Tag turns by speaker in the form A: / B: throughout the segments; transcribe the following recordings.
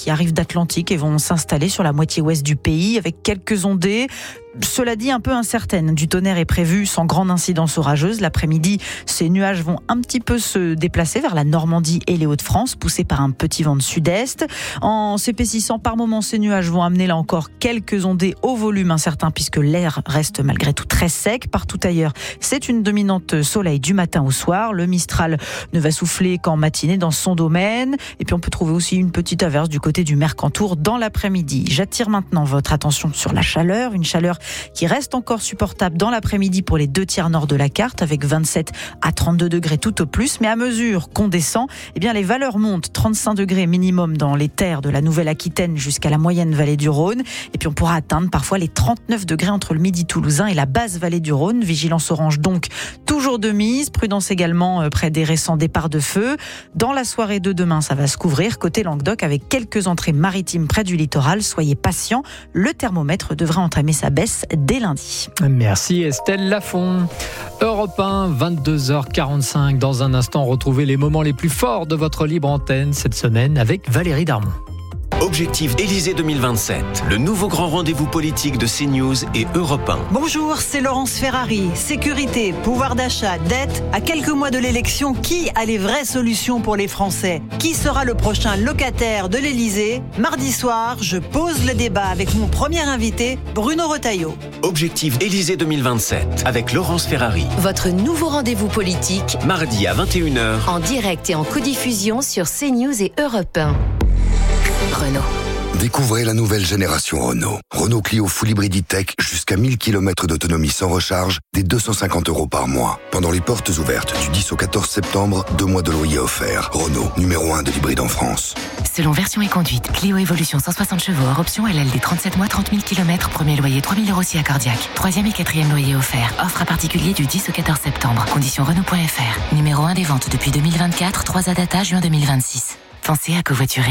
A: qui arrivent d'Atlantique et vont s'installer sur la moitié ouest du pays avec quelques ondées. Cela dit, un peu incertaine. Du tonnerre est prévu sans grande incidence orageuse. L'après-midi, ces nuages vont un petit peu se déplacer vers la Normandie et les Hauts-de-France, poussés par un petit vent de sud-est. En s'épaississant par moments, ces nuages vont amener là encore quelques ondées au volume incertain puisque l'air reste malgré tout très sec. Partout ailleurs, c'est une dominante soleil du matin au soir. Le Mistral ne va souffler qu'en matinée dans son domaine. Et puis on peut trouver aussi une petite averse du côté du Mercantour dans l'après-midi. J'attire maintenant votre attention sur la chaleur. Une chaleur qui reste encore supportable dans l'après-midi pour les 2 tiers nord de la carte avec 27 à 32 degrés tout au plus. Mais à mesure qu'on descend, eh bien les valeurs montent. 35 degrés minimum dans les terres de la Nouvelle-Aquitaine jusqu'à la moyenne vallée du Rhône. Et puis on pourra atteindre parfois les 39 degrés entre le midi toulousain et la basse vallée du Rhône. Vigilance orange donc toujours de mise. Prudence également près des récents départs de feu. Dans la soirée de demain, ça va se couvrir côté Languedoc avec quelques entrées maritimes près du littoral. Soyez patients, le thermomètre devrait entamer sa baisse dès lundi.
B: Merci Estelle Lafont. Europe 1, 22h45. Dans un instant, retrouvez les moments les plus forts de votre libre antenne cette semaine avec Valérie Darmon.
C: Objectif Élysée 2027, le nouveau grand rendez-vous politique de CNews et Europe 1.
D: Bonjour, c'est Laurence Ferrari. Sécurité, pouvoir d'achat, dette. À quelques mois de l'élection, qui a les vraies solutions pour les Français ? Qui sera le prochain locataire de l'Élysée ? Mardi soir, je pose le débat avec mon premier invité, Bruno Retailleau.
C: Objectif Élysée 2027 avec Laurence Ferrari.
E: Votre nouveau rendez-vous politique,
C: Mardi à 21h.
E: en direct et en codiffusion sur CNews et Europe 1. Renault.
F: Découvrez la nouvelle génération Renault. Renault Clio Full Hybrid E-Tech jusqu'à 1000 km d'autonomie sans recharge, dès 250 € par mois. Pendant les portes ouvertes du 10 au 14 septembre, 2 mois de loyer offerts. Renault, numéro 1 de l'hybride en France.
G: Selon version et conduite, Clio Evolution 160 chevaux hors option LLD 37 mois, 30 000 km, premier loyer 3 000 € si accordiaque. 3e et 4e loyer offert. Offre à particulier du 10 au 14 septembre. Conditions Renault.fr. Numéro 1 des ventes depuis 2024, 3 data juin 2026. Pensez à covoiturer.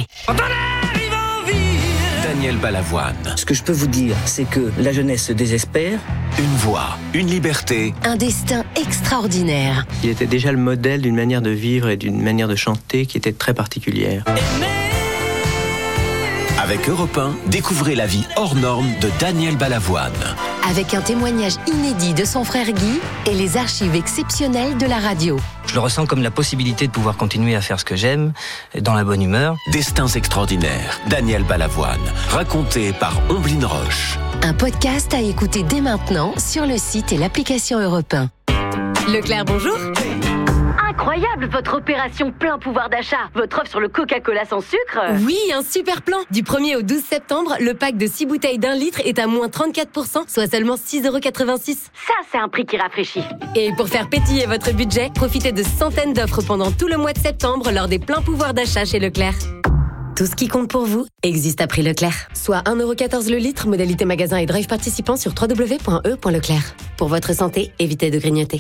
C: Daniel Balavoine.
H: Ce que je peux vous dire, c'est que la jeunesse se désespère.
C: Une voix, une liberté.
E: Un destin extraordinaire.
I: Il était déjà le modèle d'une manière de vivre et d'une manière de chanter qui était très particulière.
C: Avec Europe 1, découvrez la vie hors norme de Daniel Balavoine.
E: Avec un témoignage inédit de son frère Guy et les archives exceptionnelles de la radio.
H: Je le ressens comme la possibilité de pouvoir continuer à faire ce que j'aime, dans la bonne humeur.
C: Destins extraordinaires, Daniel Balavoine. Raconté par Omblin Roche.
E: Un podcast à écouter dès maintenant sur le site et l'application Europe 1. Leclerc, bonjour. Incroyable votre opération plein pouvoir d'achat. Votre offre sur le Coca-Cola sans sucre.
J: Oui, un super plan. Du 1er au 12 septembre, le pack de 6 bouteilles d'1 litre est à moins 34%, soit seulement 6,86 €.
E: Ça, c'est un prix qui rafraîchit.
J: Et pour faire pétiller votre budget, profitez de centaines d'offres pendant tout le mois de septembre lors des pleins pouvoirs d'achat chez Leclerc. Tout ce qui compte pour vous existe à prix Leclerc. Soit 1,14 € le litre, modalité magasin et drive participant sur www.e.leclerc. Pour votre santé, évitez de grignoter.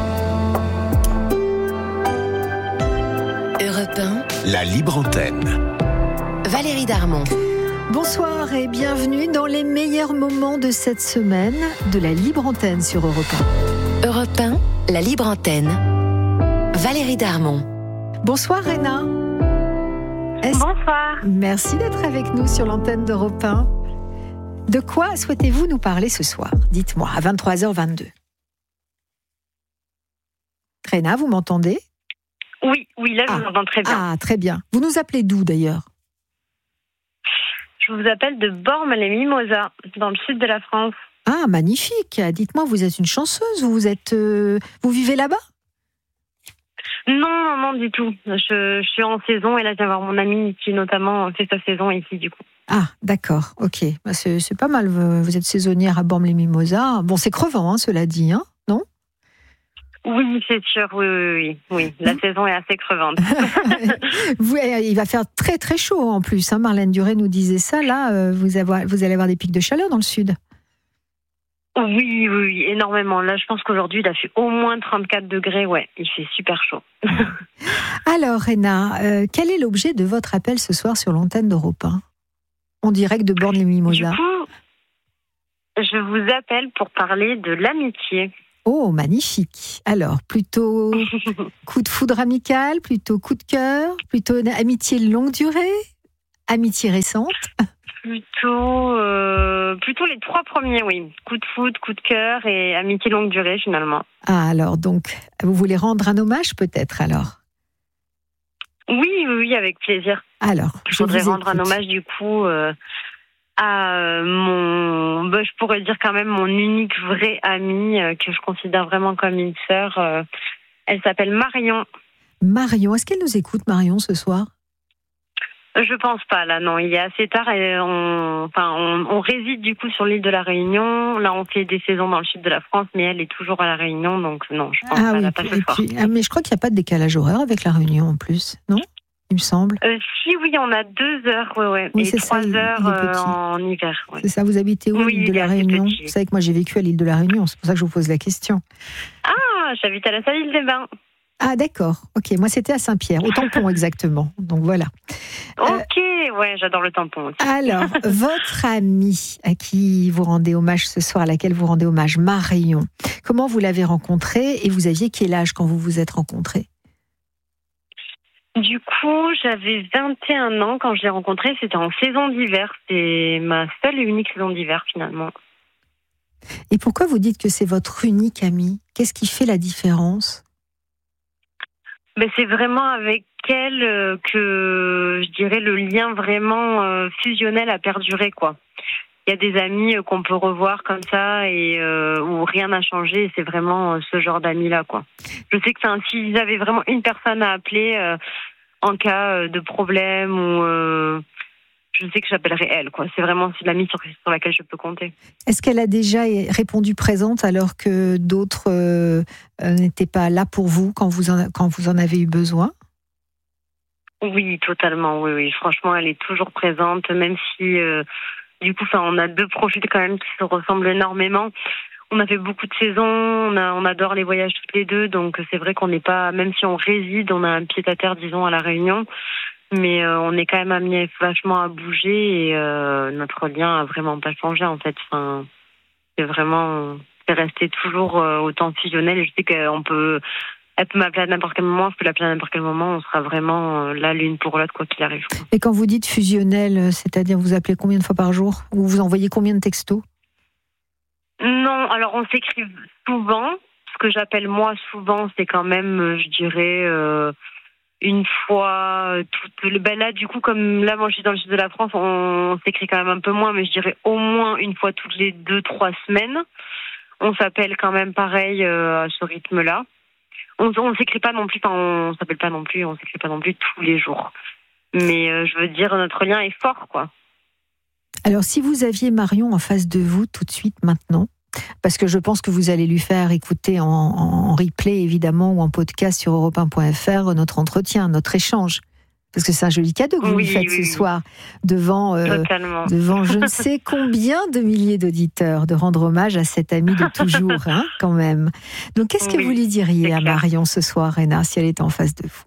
E: Europe 1.
C: La libre antenne.
E: Valérie Darmon.
K: Bonsoir et bienvenue dans les meilleurs moments de cette semaine de la libre antenne sur Europe 1.
E: Europe 1, la libre antenne. Valérie Darmon.
K: Bonsoir Réna.
L: Bonsoir.
K: Merci d'être avec nous sur l'antenne d'Europe 1. De quoi souhaitez-vous nous parler ce soir ? Dites-moi, à 23h22. Réna, vous m'entendez ?
L: Oui, là, je vous entends très bien.
K: Ah, très bien. Vous nous appelez d'où, d'ailleurs ?
L: Je vous appelle de Bormes-les-Mimosas, dans le sud de la France.
K: Ah, magnifique. Dites-moi, vous êtes une chanceuse ou vous vivez là-bas ?
L: Non, du tout. Je suis en saison et là, je viens voir mon ami qui, notamment, fait sa saison ici, du coup.
K: Ah, d'accord, ok. Bah, c'est pas mal. Vous êtes saisonnière à Bormes-les-Mimosas. Bon, c'est crevant, cela dit, non ?
L: Oui, c'est sûr, oui. La saison est assez crevante.
K: Il va faire très très chaud en plus. Marlène Duré nous disait ça. Là, vous allez avoir des pics de chaleur dans le sud.
L: Oui, énormément. Là, je pense qu'aujourd'hui, il a fait au moins 34 degrés. Ouais, il fait super chaud.
K: Alors, Réna, quel est l'objet de votre appel ce soir sur l'antenne d'Europe 1 ? En direct de Bormes-les-Mimosas.
L: Du coup, je vous appelle pour parler de l'amitié.
K: Oh, magnifique. Alors, plutôt coup de foudre amical, plutôt coup de cœur, plutôt une amitié longue durée ? Amitié récente?
L: Plutôt les 3 premiers, oui. Coup de foot, coup de cœur et amitié longue durée, finalement.
K: Ah, alors, donc, vous voulez rendre un hommage, peut-être, alors?
L: Oui, avec plaisir.
K: Alors,
L: je voudrais rendre un hommage, du coup, à je pourrais dire quand même mon unique vraie amie, que je considère vraiment comme une sœur. Elle s'appelle Marion.
K: Marion, est-ce qu'elle nous écoute, Marion, ce soir?
L: Je pense pas, là, non. Il est assez tard et on réside du coup sur l'île de la Réunion. Là, on fait des saisons dans le sud de la France, mais elle est toujours à la Réunion, donc non, je pense pas, pas ce soir.
K: Mais je crois qu'il n'y a pas de décalage horaire avec la Réunion en plus, non? Il me semble.
L: Oui, on a 2 heures, ouais.
K: Oui,
L: et
K: c'est
L: 3
K: ça,
L: heures en hiver. Ouais.
K: C'est ça, vous habitez où, l'île de la Réunion? Vous savez que moi j'ai vécu à l'île de la Réunion, c'est pour ça que je vous pose la question.
L: Ah, j'habite à la Salle des Bains.
K: Ah d'accord, ok, moi c'était à Saint-Pierre, au Tampon exactement, donc voilà.
L: Ok, ouais, j'adore le tampon aussi.
K: Alors, votre amie à qui vous rendez hommage ce soir, à laquelle vous rendez hommage, Marion, comment vous l'avez rencontrée et vous aviez quel âge quand vous vous êtes rencontrés?
L: Du coup, j'avais 21 ans quand je l'ai rencontrée, c'était en saison d'hiver, c'est ma seule et unique saison d'hiver finalement.
K: Et pourquoi vous dites que c'est votre unique amie? Qu'est-ce qui fait la différence?
L: C'est vraiment avec elle que je dirais le lien vraiment fusionnel a perduré, quoi. Il y a des amis qu'on peut revoir comme ça et où rien n'a changé, et c'est vraiment ce genre d'amis-là, quoi. Je sais que s'ils avaient vraiment une personne à appeler en cas de problème ou je sais que j'appellerai elle, quoi. C'est vraiment l'amie sur laquelle je peux compter.
K: Est-ce qu'elle a déjà répondu présente alors que d'autres n'étaient pas là pour vous quand vous en avez eu besoin?
L: Oui, totalement, oui. Franchement, elle est toujours présente, même si, du coup, on a 2 profils quand même qui se ressemblent énormément. On a fait beaucoup de saisons, on adore les voyages toutes les 2, donc c'est vrai qu'on n'est pas, même si on réside, on a un pied-à-terre, disons, à La Réunion, mais on est quand même amené vachement à bouger et notre lien a vraiment pas changé, en fait. C'est resté toujours autant fusionnel, et je sais qu'on peut... Elle peut m'appeler à n'importe quel moment, je peux l'appeler à n'importe quel moment, on sera vraiment là l'une pour l'autre, quoi qu'il arrive.
K: Et quand vous dites fusionnel, c'est-à-dire vous appelez combien de fois par jour? Ou vous envoyez combien de textos?
L: Non, alors on s'écrit souvent. Ce que j'appelle moi souvent, c'est quand même, je dirais, une fois là, du coup, comme là, moi je suis dans le sud de la France, on s'écrit quand même un peu moins, mais je dirais au moins une fois toutes les 2-3 semaines. On s'appelle quand même pareil à ce rythme-là. On s'écrit pas non plus, on s'appelle pas non plus, on s'écrit pas non plus tous les jours. Mais je veux dire, notre lien est fort, quoi.
K: Alors, si vous aviez Marion en face de vous tout de suite, maintenant, parce que je pense que vous allez lui faire écouter en replay, évidemment, ou en podcast sur europe1.fr, notre entretien, notre échange. Parce que c'est un joli cadeau que vous lui faites ce soir, devant je ne sais combien de milliers d'auditeurs, de rendre hommage à cette amie de toujours, quand même. Donc, qu'est-ce que vous lui diriez à Marion ce soir, Réna, si elle était en face de vous?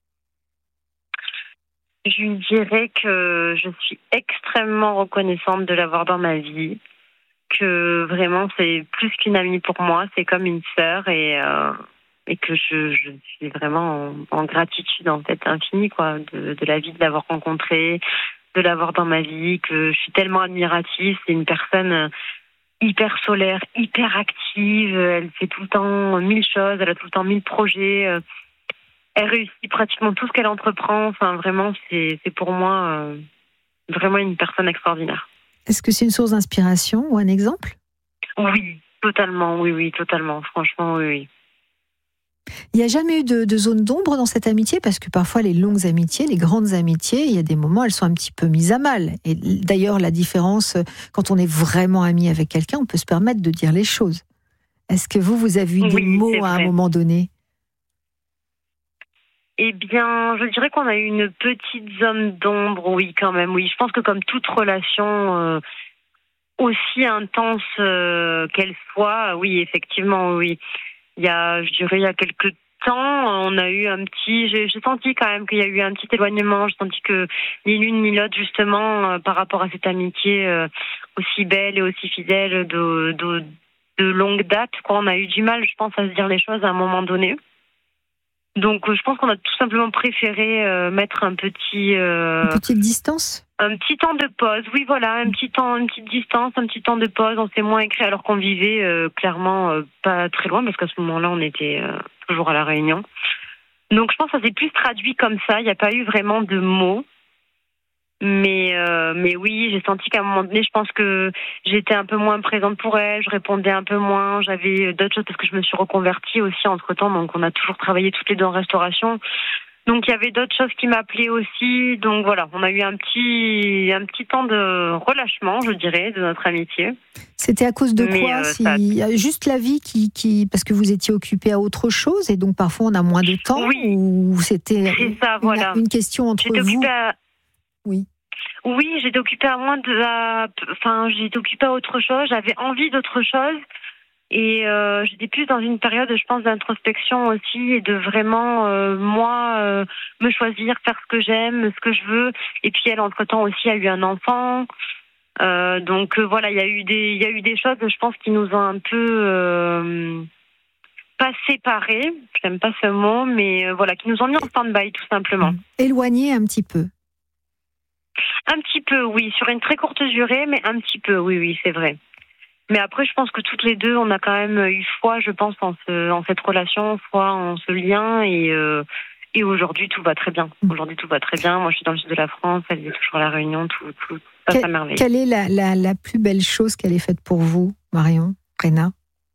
L: Je lui dirais que je suis extrêmement reconnaissante de l'avoir dans ma vie, que vraiment c'est plus qu'une amie pour moi, c'est comme une sœur et que je suis vraiment en gratitude en fait infinie, quoi, de la vie, de l'avoir rencontrée, de l'avoir dans ma vie, que je suis tellement admirative. C'est une personne hyper solaire, hyper active, elle fait tout le temps 1000 choses, elle a tout le temps 1000 projets. Elle réussit pratiquement tout ce qu'elle entreprend. Enfin, vraiment, c'est pour moi vraiment une personne extraordinaire.
K: Est-ce que c'est une source d'inspiration ou un exemple?
L: Oui, totalement. Oui, totalement. Franchement, oui.
K: Il n'y a jamais eu de zone d'ombre dans cette amitié? Parce que parfois, les longues amitiés, les grandes amitiés, il y a des moments, elles sont un petit peu mises à mal. Et d'ailleurs, la différence, quand on est vraiment ami avec quelqu'un, on peut se permettre de dire les choses. Est-ce que vous avez eu des mots à un moment donné?
L: Eh bien, je dirais qu'on a eu une petite zone d'ombre, oui, quand même, oui. Je pense que comme toute relation aussi intense qu'elle soit, oui, effectivement, oui. Il y a quelques temps, on a eu j'ai senti quand même qu'il y a eu un petit éloignement. J'ai senti que ni l'une ni l'autre, justement, par rapport à cette amitié aussi belle et aussi fidèle de longue date, quoi, on a eu du mal, je pense, à se dire les choses à un moment donné. Donc, je pense qu'on a tout simplement préféré mettre une
K: petite distance.
L: Un petit temps de pause. Oui, voilà, une petite distance, un petit temps de pause. On s'est moins écrit alors qu'on vivait clairement pas très loin, parce qu'à ce moment-là, on était toujours à La Réunion. Donc, je pense que ça s'est plus traduit comme ça. Il n'y a pas eu vraiment de mots. Mais oui, j'ai senti qu'à un moment donné, je pense que j'étais un peu moins présente pour elle, je répondais un peu moins, j'avais d'autres choses parce que je me suis reconvertie aussi entre-temps, donc on a toujours travaillé toutes les deux en restauration. Donc il y avait d'autres choses qui m'appelaient aussi, donc voilà, on a eu un petit temps de relâchement, je dirais, de notre amitié.
K: C'était à cause de quoi Juste la vie qui parce que vous étiez occupée à autre chose et donc parfois on a moins de temps, ou c'était une question entre vous?
L: Oui, j'étais occupée j'étais occupée à autre chose, j'avais envie d'autre chose et j'étais plus dans une période, je pense, d'introspection aussi et de vraiment me choisir, faire ce que j'aime, ce que je veux. Et puis elle, entre-temps aussi, a eu un enfant. Donc voilà, il y a eu des choses, je pense, qui nous ont un peu pas séparés, j'aime pas ce mot, mais voilà, qui nous ont mis en stand-by tout simplement.
K: Éloignés un petit peu.
L: Un petit peu, oui, sur une très courte durée, mais un petit peu, oui, c'est vrai. Mais après, je pense que toutes les deux, on a quand même eu foi, je pense, en cette relation, foi en ce lien, et aujourd'hui, tout va très bien. Aujourd'hui, tout va très bien. Moi, je suis dans le sud de la France, elle est toujours à La Réunion, tout passe à merveille.
K: Quelle est la plus belle chose qu'elle ait faite pour vous, Marion, Rena?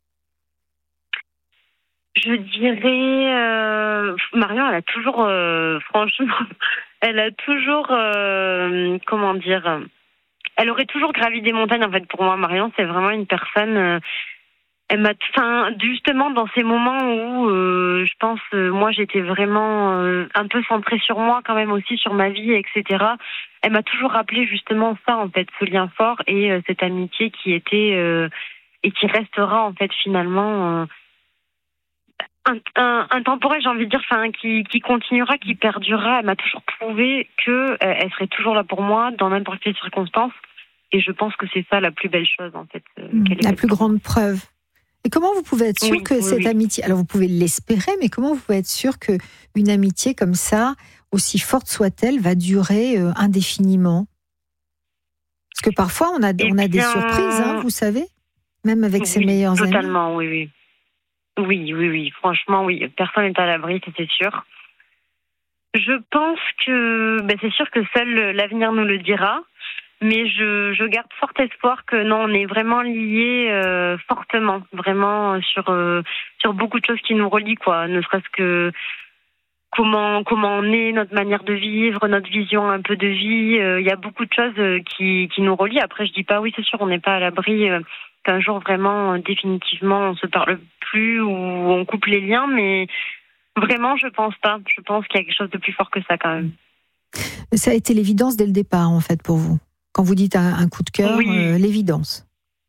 L: Je dirais, Marion, elle a toujours, franchement, elle a toujours, comment dire, elle aurait toujours gravi des montagnes, en fait, pour moi. Marion, c'est vraiment une personne, elle m'a, justement, dans ces moments où, je pense, moi, j'étais vraiment un peu centrée sur moi, quand même aussi, sur ma vie, etc. Elle m'a toujours rappelé, justement, ça, en fait, ce lien fort et cette amitié qui était, et qui restera, en fait, finalement, intemporel, j'ai envie de dire, qui continuera, qui perdurera. Elle m'a toujours prouvé que elle serait toujours là pour moi dans n'importe quelle circonstance. Et je pense que c'est ça la plus belle chose, en fait.
K: La plus grande preuve. Et comment vous pouvez être sûr que cette amitié, alors vous pouvez l'espérer, mais comment vous pouvez être sûr qu'une amitié comme ça, aussi forte soit-elle, va durer indéfiniment? Parce que parfois on a des surprises, vous savez, même avec ses meilleurs amis.
L: Totalement, oui. Oui, franchement, oui. Personne n'est à l'abri, c'est sûr. Je pense que, c'est sûr que seul l'avenir nous le dira, mais je garde fort espoir que non, on est vraiment liés fortement, vraiment sur beaucoup de choses qui nous relient, quoi. Ne serait-ce que comment on est, notre manière de vivre, notre vision un peu de vie. Il y a beaucoup de choses qui nous relient. Après, je dis pas, oui, c'est sûr, on n'est pas à l'abri qu'un jour vraiment définitivement on se parle plus ou on coupe les liens, mais vraiment je pense pas. Je pense qu'il y a quelque chose de plus fort que ça quand même.
K: Ça a été l'évidence dès le départ en fait pour vous. Quand vous dites un coup de cœur, l'évidence.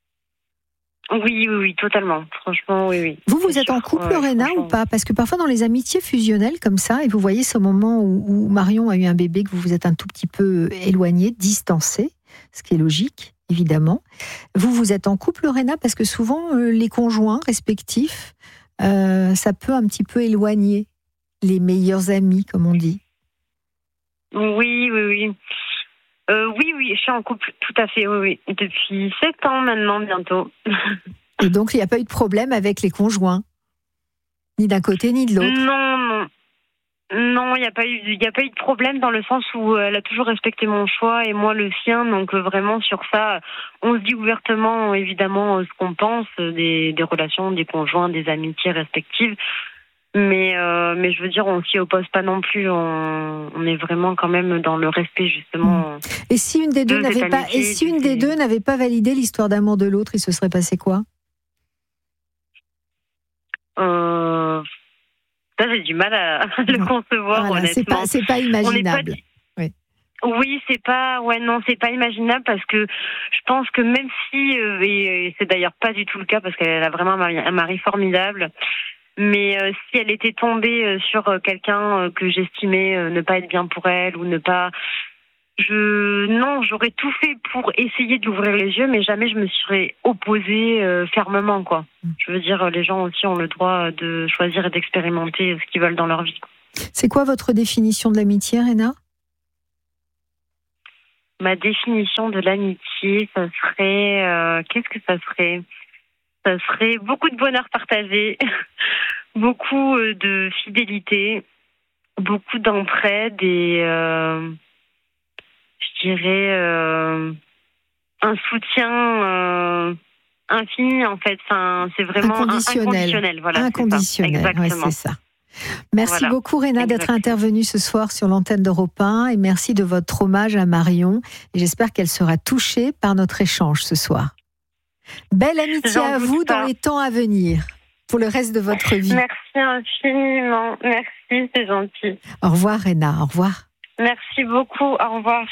L: Oui, totalement. Franchement, oui.
K: Vous êtes en couple, Rena, ou pas? Parce que parfois dans les amitiés fusionnelles comme ça, et vous voyez ce moment où Marion a eu un bébé, que vous vous êtes un tout petit peu éloigné, distancé, ce qui est logique, évidemment. Vous êtes en couple, Rena, parce que souvent les conjoints respectifs, ça peut un petit peu éloigner les meilleurs amis, comme on dit.
L: Oui. Oui, je suis en couple, tout à fait, oui. Depuis 7 ans maintenant, bientôt.
K: Et donc, il n'y a pas eu de problème avec les conjoints? Ni d'un côté, ni de l'autre?
L: Non, il n'y a pas eu de problème dans le sens où elle a toujours respecté mon choix et moi le sien. Donc, vraiment, sur ça, on se dit ouvertement, évidemment, ce qu'on pense des relations, des conjoints, des amitiés respectives. Mais je veux dire, on s'y oppose pas non plus. On est vraiment quand même dans le respect justement.
K: Et si une des deux n'avait pas validé l'histoire d'amour de l'autre, il se serait passé quoi?
L: Ça, j'ai du mal à le concevoir,
K: voilà,
L: honnêtement.
K: C'est pas imaginable.
L: Oui, c'est pas imaginable parce que je pense que même si et c'est d'ailleurs pas du tout le cas parce qu'elle a vraiment un mari formidable. Mais si elle était tombée sur quelqu'un que j'estimais ne pas être bien pour elle ou ne pas... Non, j'aurais tout fait pour essayer d'ouvrir les yeux, mais jamais je me serais opposée fermement, quoi. Je veux dire, les gens aussi ont le droit de choisir et d'expérimenter ce qu'ils veulent dans leur vie.
K: C'est quoi votre définition de l'amitié, Réna ?
L: Ma définition de l'amitié, ça serait... qu'est-ce que ça serait ? Ça serait beaucoup de bonheur partagé, beaucoup de fidélité, beaucoup d'entraide et... je dirais un soutien infini, en fait. Enfin, c'est vraiment inconditionnel. Voilà,
K: inconditionnel, c'est ça. Merci beaucoup, Réna, d'être intervenue ce soir sur l'antenne d'Europe 1 et merci de votre hommage à Marion. Et j'espère qu'elle sera touchée par notre échange ce soir. Belle amitié à vous dans les temps à venir, pour le reste de votre vie.
L: Merci infiniment. Merci, c'est gentil.
K: Au revoir, Réna. Au revoir.
L: Merci beaucoup. Au revoir.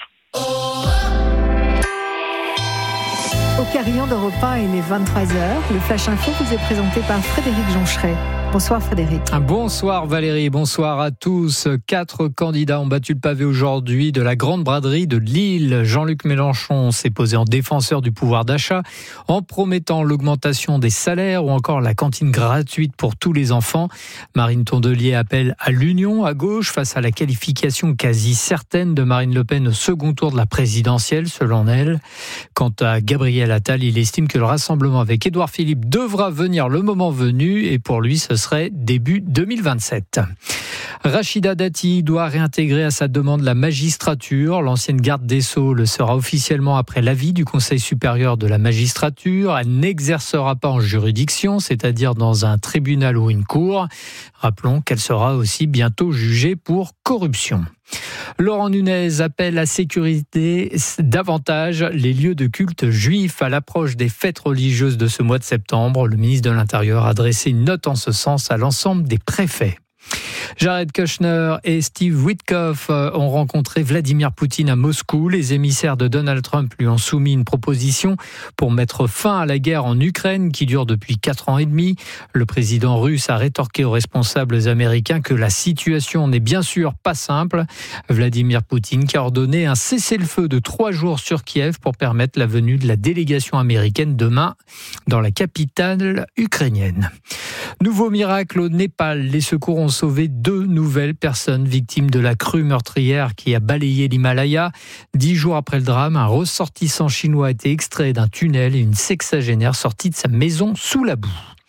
K: Au carillon d'Europe 1, il est 23h. Le Flash Info vous est présenté par Frédéric Joncheret. Bonsoir Frédéric.
B: Bonsoir Valérie, bonsoir à tous. 4 candidats ont battu le pavé aujourd'hui de la grande braderie de Lille. Jean-Luc Mélenchon s'est posé en défenseur du pouvoir d'achat en promettant l'augmentation des salaires ou encore la cantine gratuite pour tous les enfants. Marine Tondelier appelle à l'union à gauche face à la qualification quasi certaine de Marine Le Pen au second tour de la présidentielle, selon elle. Quant à Gabriel Attal, il estime que le rassemblement avec Édouard Philippe devra venir le moment venu et pour lui, ce serait début 2027. Rachida Dati doit réintégrer à sa demande la magistrature. L'ancienne garde des Sceaux le sera officiellement après l'avis du Conseil supérieur de la magistrature. Elle n'exercera pas en juridiction, c'est-à-dire dans un tribunal ou une cour. Rappelons qu'elle sera aussi bientôt jugée pour corruption. Laurent Nunez appelle à sécuriser davantage les lieux de culte juifs à l'approche des fêtes religieuses de ce mois de septembre. Le ministre de l'Intérieur a adressé une note en ce sens à l'ensemble des préfets. Jared Kushner et Steve Witkoff ont rencontré Vladimir Poutine à Moscou. Les émissaires de Donald Trump lui ont soumis une proposition pour mettre fin à la guerre en Ukraine qui dure depuis 4 ans et demi. Le président russe a rétorqué aux responsables américains que la situation n'est bien sûr pas simple. Vladimir Poutine qui a ordonné un cessez-le-feu de 3 jours sur Kiev pour permettre la venue de la délégation américaine demain dans la capitale ukrainienne. Nouveau miracle au Népal. Les secours ont sauvé 2 nouvelles personnes victimes de la crue meurtrière qui a balayé l'Himalaya. 10 jours après le drame, un ressortissant chinois a été extrait d'un tunnel et une sexagénaire sortie de sa maison sous la boue.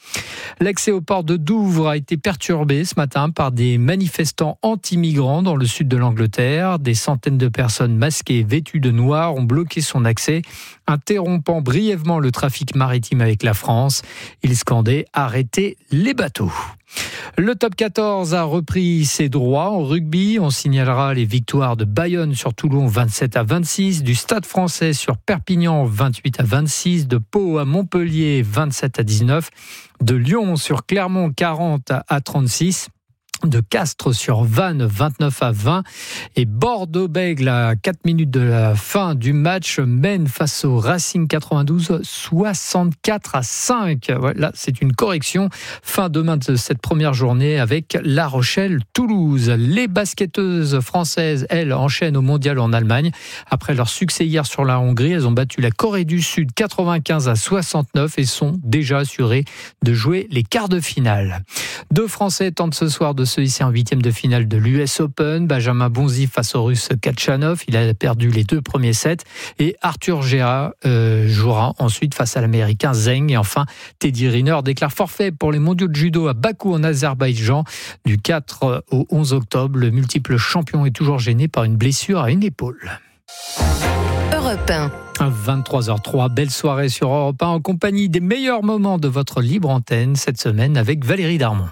B: L'accès au port de Douvres a été perturbé ce matin par des manifestants anti-migrants dans le sud de l'Angleterre. Des centaines de personnes masquées et vêtues de noir ont bloqué son accès, interrompant brièvement le trafic maritime avec la France. Ils scandaient « Arrêtez les bateaux ». Le top 14 a repris ses droits en rugby. On signalera les victoires de Bayonne sur Toulon 27-26, du Stade Français sur Perpignan 28-26, de Pau à Montpellier 27-19, de Lyon sur Clermont 40-36. De Castres sur Vannes 29-20 et Bordeaux-Bègles à 4 minutes de la fin du match mène face au Racing 92 64-5. Ouais, là c'est une correction. Fin demain de cette première journée avec La Rochelle-Toulouse. Les basketteuses françaises, elles, enchaînent au mondial en Allemagne. Après leur succès hier sur la Hongrie, elles ont battu la Corée du Sud 95-69 et sont déjà assurées de jouer les quarts de finale. 2 Français tentent ce soir de se hisser en 8e de finale de l'US Open. Benjamin Bonzi face au Russe Kachanov. Il a perdu les 2 premiers sets. Et Arthur Gera jouera ensuite face à l'Américain Zheng. Et enfin, Teddy Riner déclare forfait pour les mondiaux de judo à Bakou en Azerbaïdjan. Du 4 au 11 octobre, le multiple champion est toujours gêné par une blessure à une épaule.
E: Europe 1.
B: 23h03, belle soirée sur Europe 1 en compagnie des meilleurs moments de votre libre antenne cette semaine avec Valérie Darmon.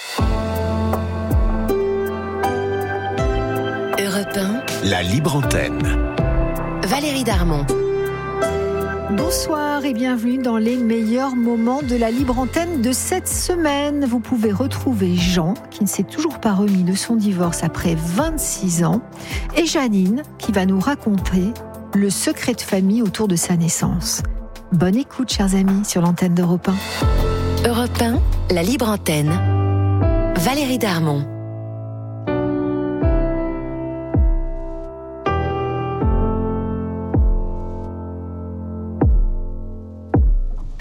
E: Europe 1.
C: La libre antenne.
E: Valérie Darmon.
K: Bonsoir et bienvenue dans les meilleurs moments de la libre antenne de cette semaine. Vous pouvez retrouver Jean, qui ne s'est toujours pas remis de son divorce après 26 ans, et Janine, qui va nous raconter le secret de famille autour de sa naissance. Bonne écoute, chers amis, sur l'antenne d'Europe 1.
E: Europe 1, la libre antenne. Valérie Darmon.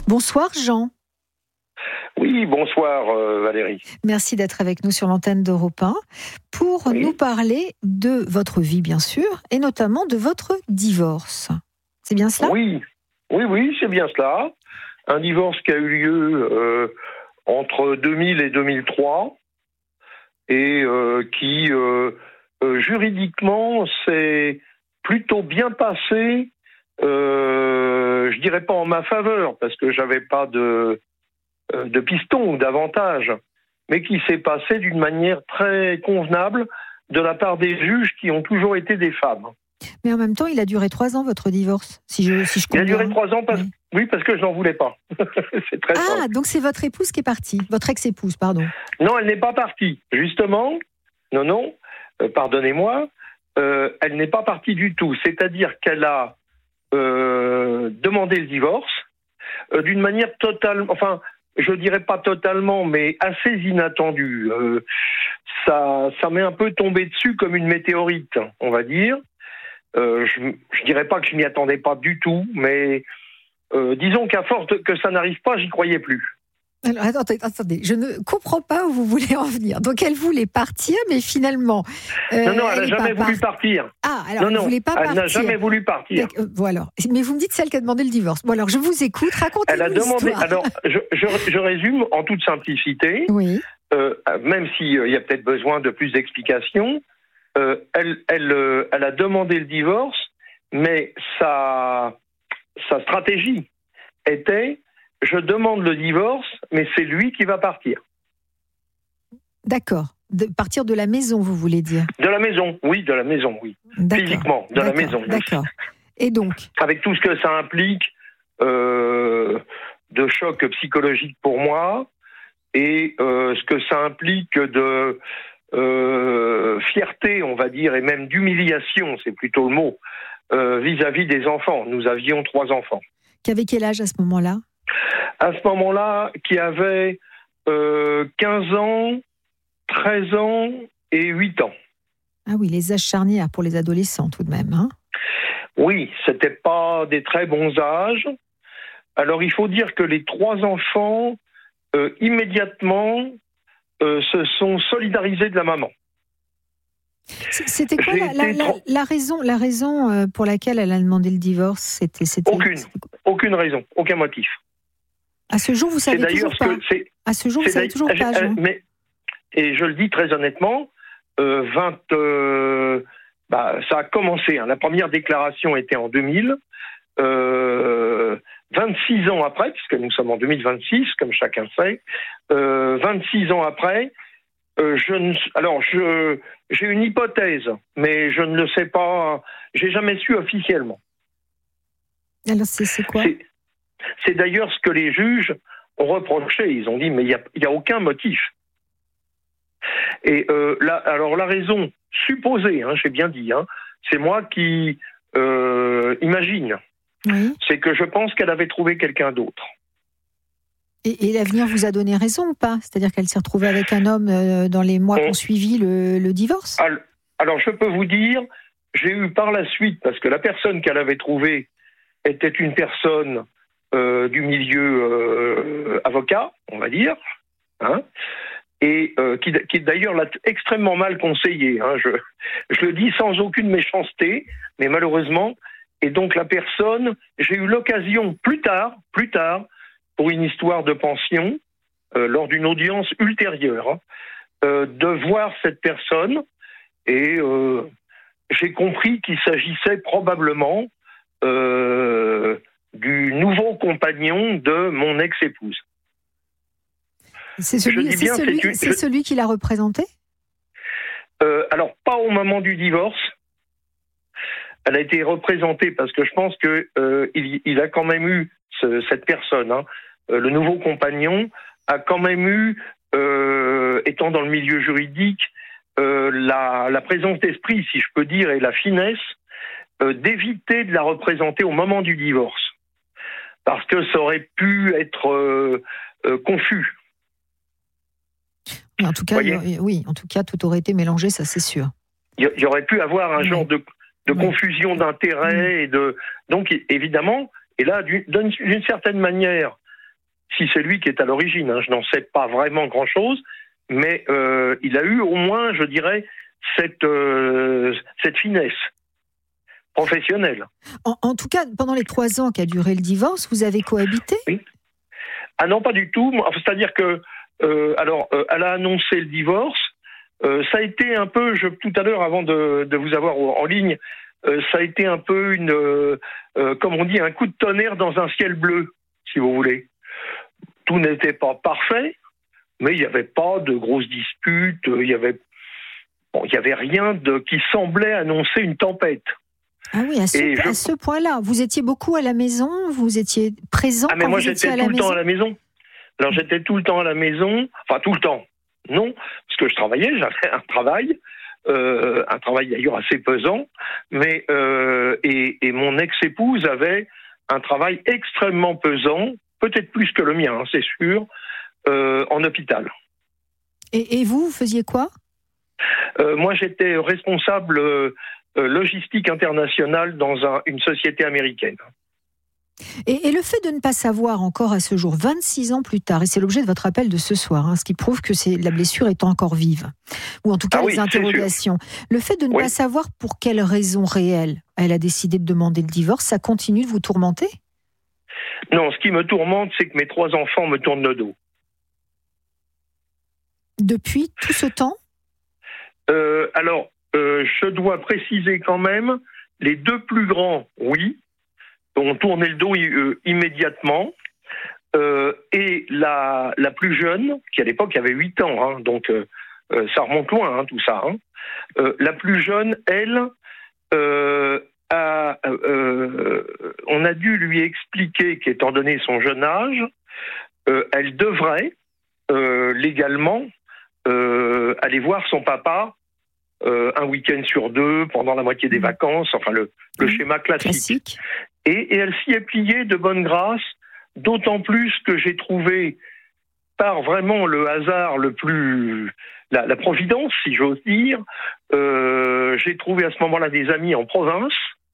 K: Bonsoir Jean.
M: Oui, bonsoir Valérie.
K: Merci d'être avec nous sur l'antenne d'Europe 1 pour nous parler de votre vie, bien sûr, et notamment de votre divorce. C'est bien cela ?
M: Oui, c'est bien cela. Un divorce qui a eu lieu entre 2000 et 2003 et qui, juridiquement, s'est plutôt bien passé, je dirais pas en ma faveur, parce que j'avais pas de piston ou d'avantage, mais qui s'est passé d'une manière très convenable de la part des juges qui ont toujours été des femmes.
K: Mais en même temps, il a duré 3 ans, votre divorce, si je comprends.
M: Il a duré 3 ans, parce que je n'en voulais pas. C'est très simple.
K: Donc c'est votre épouse qui est partie, votre ex-épouse, pardon.
M: Non, elle n'est pas partie, justement. Non, pardonnez-moi, elle n'est pas partie du tout. C'est-à-dire qu'elle a demandé le divorce d'une manière totale, enfin, je dirais pas totalement, mais assez inattendue. Ça m'est un peu tombé dessus comme une météorite, on va dire. Je dirais pas que je m'y attendais pas du tout, mais disons qu'à force que ça n'arrive pas, j'y croyais plus.
K: Alors, attendez, je ne comprends pas où vous voulez en venir. Donc, elle voulait partir, mais finalement...
M: non, elle n'a jamais voulu partir.
K: Alors, elle ne voulait pas partir.
M: Elle n'a jamais voulu partir.
K: Voilà. Mais vous me dites celle qui a demandé le divorce. Bon, alors, je vous écoute, racontez-nous l'histoire.
M: Alors, je résume en toute simplicité.
K: Oui.
M: Même s'il y a peut-être besoin de plus d'explications, elle a demandé le divorce, mais sa stratégie était... Je demande le divorce, mais c'est lui qui va partir.
K: D'accord. Partir de la maison, vous voulez dire ?
M: De la maison, oui. Physiquement, de la maison.
K: D'accord. Et donc ?
M: Avec tout ce que ça implique de choc psychologique pour moi, et ce que ça implique de fierté, on va dire, et même d'humiliation, c'est plutôt le mot, vis-à-vis des enfants. Nous avions 3 enfants.
K: Qui avaient quel âge à ce moment-là ?
M: À ce moment-là, qui avait 15 ans, 13 ans et 8 ans.
K: Ah oui, les âges charnières pour les adolescents tout de même. Hein ?
M: Oui, c'était pas des très bons âges. Alors il faut dire que les 3 enfants, immédiatement, se sont solidarisés de la maman.
K: C'était quoi la raison pour laquelle elle a demandé le divorce ? C'était
M: Aucune raison, aucun motif.
K: À ce jour, vous savez toujours pas. À ce jour, vous savez toujours pas, Jean.
M: Et je le dis très honnêtement, ça a commencé. La première déclaration était en 2000. 26 ans après, puisque nous sommes en 2026, comme chacun sait, 26 ans après, j'ai une hypothèse, mais je ne le sais pas, j'ai jamais su officiellement.
K: Alors c'est quoi ?
M: C'est d'ailleurs ce que les juges ont reproché. Ils ont dit, mais il n'y a aucun motif. Et la raison supposée, j'ai bien dit, c'est moi qui imagine, c'est que je pense qu'elle avait trouvé quelqu'un d'autre.
K: Et l'avenir vous a donné raison ou pas ? C'est-à-dire qu'elle s'est retrouvée avec un homme dans les mois qui ont suivi le divorce ?
M: Alors je peux vous dire, j'ai eu par la suite, parce que la personne qu'elle avait trouvée était une personne du milieu avocat, on va dire, et qui d'ailleurs l'a extrêmement mal conseillé. Je le dis sans aucune méchanceté, mais malheureusement. Et donc la personne, j'ai eu l'occasion plus tard, pour une histoire de pension, lors d'une audience ultérieure, de voir cette personne, et j'ai compris qu'il s'agissait probablement du nouveau compagnon de mon ex-épouse.
K: C'est celui qui l'a représenté ?
M: Alors, pas au moment du divorce. Elle a été représentée parce que je pense qu'il a quand même eu, cette personne, le nouveau compagnon, a quand même eu, étant dans le milieu juridique, la présence d'esprit, si je peux dire, et la finesse d'éviter de la représenter au moment du divorce. Parce que ça aurait pu être confus.
K: En tout cas, en tout cas, tout aurait été mélangé, ça c'est sûr.
M: Il y aurait pu avoir un genre de confusion d'intérêts et de. Donc évidemment, et là d'une certaine manière, si c'est lui qui est à l'origine. Je n'en sais pas vraiment grand-chose, mais il a eu au moins, je dirais, cette finesse professionnelle.
K: En tout cas, pendant les 3 ans qu'a duré le divorce, vous avez cohabité ?
M: Oui. Ah non, pas du tout. C'est-à-dire que, elle a annoncé le divorce. Ça a été un peu, tout à l'heure, avant de vous avoir en ligne, ça a été un peu comme on dit, un coup de tonnerre dans un ciel bleu, si vous voulez. Tout n'était pas parfait, mais il n'y avait pas de grosses disputes, il y avait rien qui semblait annoncer une tempête.
K: Ah oui, à ce point-là. Vous étiez beaucoup à la maison, vous étiez présent quand vous étiez à la maison ?
M: Moi, j'étais tout le temps à la maison. Alors, j'étais tout le temps à la maison, enfin tout le temps, non, parce que je travaillais, j'avais un travail d'ailleurs assez pesant, mais et mon ex-épouse avait un travail extrêmement pesant, peut-être plus que le mien, c'est sûr, en hôpital.
K: Et vous faisiez quoi ?
M: Moi, j'étais responsable logistique internationale dans une société américaine.
K: Et le fait de ne pas savoir encore à ce jour, 26 ans plus tard, et c'est l'objet de votre appel de ce soir, ce qui prouve que la blessure est encore vive, ou en tout cas les interrogations. Le fait de ne pas savoir pour quelle raison réelle elle a décidé de demander le divorce, ça continue de vous tourmenter ?
M: Non, ce qui me tourmente, c'est que mes 3 enfants me tournent le dos.
K: Depuis tout ce temps ?
M: Je dois préciser quand même, les 2 plus grands, oui, ont tourné le dos immédiatement, et la plus jeune, qui à l'époque avait 8 ans, donc ça remonte loin, tout ça. La plus jeune, elle, on a dû lui expliquer qu'étant donné son jeune âge, elle devrait légalement aller voir son papa un week-end sur 2 pendant la moitié des vacances, enfin le schéma classique. Et elle s'y est pliée de bonne grâce, d'autant plus que j'ai trouvé, par vraiment le hasard la providence, si j'ose dire, j'ai trouvé à ce moment-là des amis en province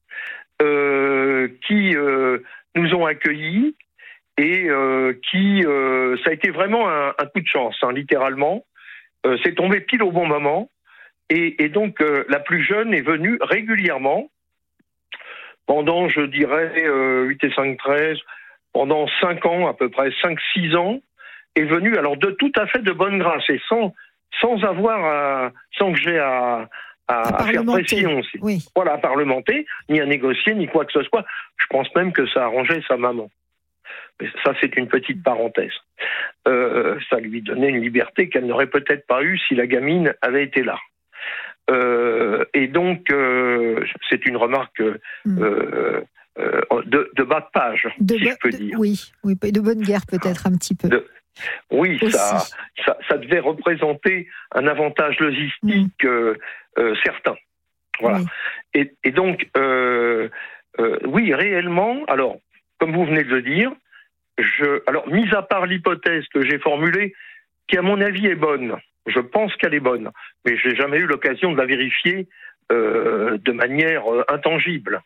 M: qui nous ont accueillis et ça a été vraiment un coup de chance, littéralement. C'est tombé pile au bon moment. Et donc, la plus jeune est venue régulièrement, pendant, je dirais, 8 et 5, 13, pendant 5 ans, à peu près 5-6 ans, est venue, alors tout à fait de bonne grâce, et sans que j'ai à faire pression, à parlementer, ni à négocier, ni quoi que ce soit. Je pense même que ça arrangeait sa maman. Mais ça, c'est une petite parenthèse. Ça lui donnait une liberté qu'elle n'aurait peut-être pas eue si la gamine avait été là. Et donc, c'est une remarque de bas de page, si je peux dire.
K: Oui, de bonne guerre peut-être un petit peu.
M: Ça devait représenter un avantage logistique certain. Voilà. Oui. Et donc, oui, réellement, alors, comme vous venez de le dire, mis à part l'hypothèse que j'ai formulée, qui à mon avis est bonne, je pense qu'elle est bonne, mais je n'ai jamais eu l'occasion de la vérifier de manière intangible.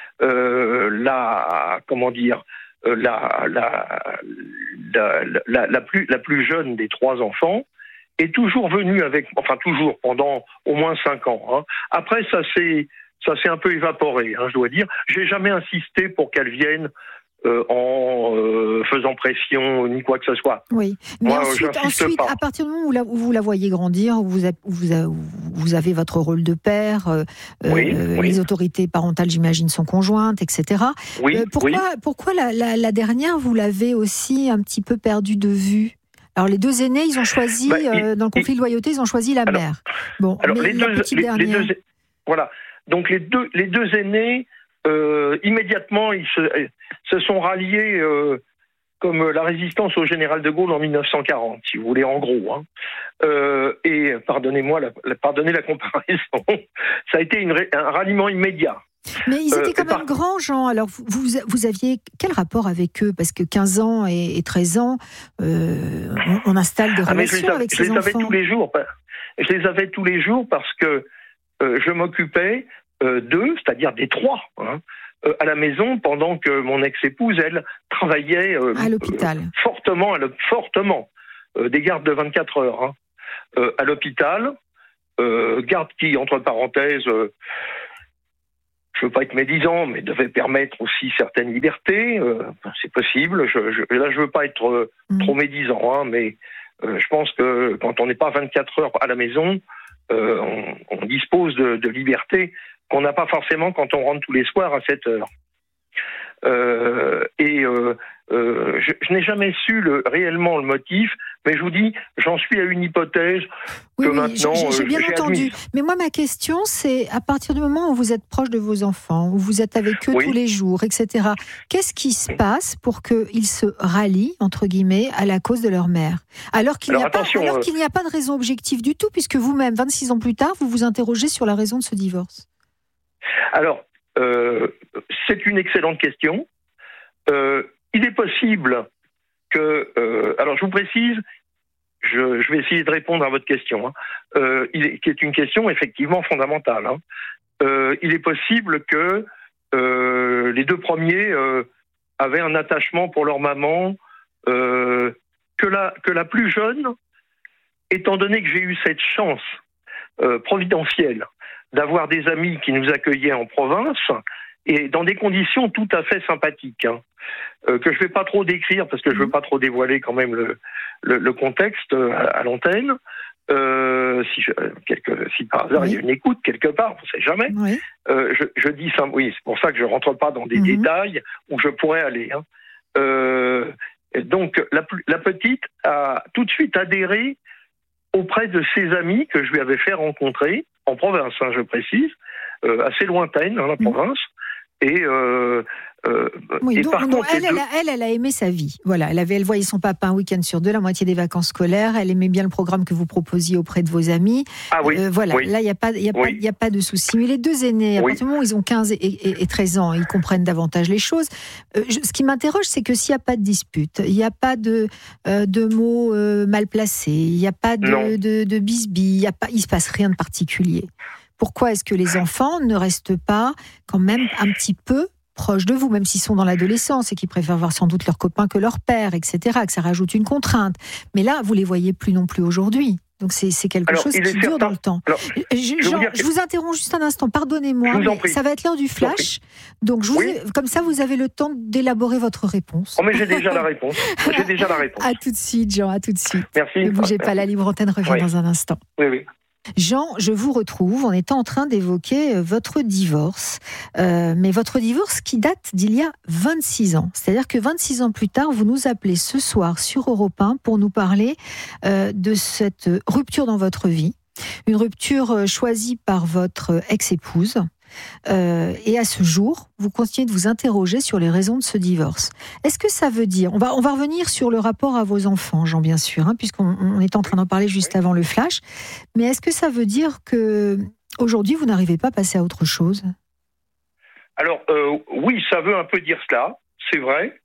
M: La plus jeune des 3 enfants est toujours venue toujours pendant au moins 5 ans. Après, ça s'est un peu évaporé, je dois dire. J'ai jamais insisté pour qu'elle vienne en faisant pression ni quoi que ce soit.
K: Oui, mais ensuite à partir du moment où vous la voyez grandir, vous avez votre rôle de père, les autorités parentales, j'imagine, sont conjointes, etc. Pourquoi la dernière, vous l'avez aussi un petit peu perdue de vue ? Alors les 2 aînés, ils ont choisi, dans le conflit de loyauté, ils ont choisi la mère. Bon, mais la petite dernière...
M: Voilà, donc les deux aînés, immédiatement, ils se sont ralliés comme la résistance au général de Gaulle en 1940, si vous voulez, en gros. Et pardonnez la comparaison, ça a été un ralliement immédiat.
K: Mais ils étaient quand même grands, Jean. Alors, vous aviez quel rapport avec eux ? Parce que 15 ans et 13 ans, on installe des relations avec ces enfants. Je les avais tous les jours parce que je m'occupais d'eux, c'est-à-dire des 3, à la maison, pendant que mon ex-épouse, elle, travaillait à l'hôpital.
M: fortement, des gardes de 24 heures à l'hôpital, garde qui, entre parenthèses, je veux pas être médisant, mais devait permettre aussi certaines libertés. C'est possible. Là, je veux pas être trop médisant, mais je pense que quand on n'est pas 24 heures à la maison, on dispose de libertés qu'on n'a pas forcément quand on rentre tous les soirs à 7 heures. Je n'ai jamais su réellement le motif, mais je vous dis, j'en suis à une hypothèse que maintenant
K: j'ai bien entendu.
M: admise.
K: Mais moi, ma question, c'est à partir du moment où vous êtes proche de vos enfants, où vous êtes avec eux tous les jours, etc., qu'est-ce qui se passe pour qu'ils se rallient, entre guillemets, à la cause de leur mère ? Alors qu'il n'y a pas de raison objective du tout, puisque vous-même, 26 ans plus tard, vous vous interrogez sur la raison de ce divorce.
M: Alors, c'est une excellente question. Il est possible que... alors, je vous précise, je vais essayer de répondre à votre question, qui est une question effectivement fondamentale. Il est possible que les deux premiers avaient un attachement pour leur maman, que la plus jeune, étant donné que j'ai eu cette chance providentielle d'avoir des amis qui nous accueillaient en province, et dans des conditions tout à fait sympathiques, que je ne vais pas trop décrire, parce que je ne veux pas trop dévoiler quand même le contexte à l'antenne. Si par hasard il y a une écoute quelque part, on ne sait jamais. Je dis ça, oui, c'est pour ça que je ne rentre pas dans des détails où je pourrais aller. Donc la petite a tout de suite adhéré auprès de ses amis que je lui avais fait rencontrer, en province, je précise, assez lointaine, la province. Et par contre,
K: elle a aimé sa vie. Voilà, elle voyait son papa un week-end sur deux, la moitié des vacances scolaires. Elle aimait bien le programme que vous proposiez auprès de vos amis. Là, il n'y a pas de souci. Mais les deux aînés, à partir du moment où ils ont 15 et 13 ans, ils comprennent davantage les choses. Ce qui m'interroge, c'est que s'il n'y a pas de dispute, il n'y a pas de mots mal placés, il n'y a pas de bisbilles, il ne se passe rien de particulier. Pourquoi est-ce que les enfants ne restent pas quand même un petit peu proches de vous, même s'ils sont dans l'adolescence et qu'ils préfèrent voir sans doute leurs copains que leur père, etc., que ça rajoute une contrainte. Mais là, vous les voyez plus non plus aujourd'hui. Donc c'est quelque chose qui dure dans le temps. Je vous interromps juste un instant, pardonnez-moi, mais ça va être l'heure du flash. Donc comme ça, vous avez le temps d'élaborer votre réponse.
M: Oh, mais j'ai déjà la réponse.
K: À tout de suite, Jean, à tout de suite.
M: Merci.
K: Ne bougez pas, la libre antenne revient dans un instant.
M: Oui.
K: Jean, je vous retrouve. On était en train d'évoquer votre divorce, mais votre divorce qui date d'il y a 26 ans. C'est-à-dire que 26 ans plus tard, vous nous appelez ce soir sur Europe 1 pour nous parler de cette rupture dans votre vie. Une rupture choisie par votre ex-épouse. Et à ce jour, vous continuez de vous interroger sur les raisons de ce divorce. Est-ce que ça veut dire... On va revenir sur le rapport à vos enfants, Jean, bien sûr, puisqu'on est en train d'en parler juste avant le flash. Mais est-ce que ça veut dire qu'aujourd'hui, vous n'arrivez pas à passer à autre chose ?
M: Alors, oui, ça veut un peu dire cela, c'est vrai.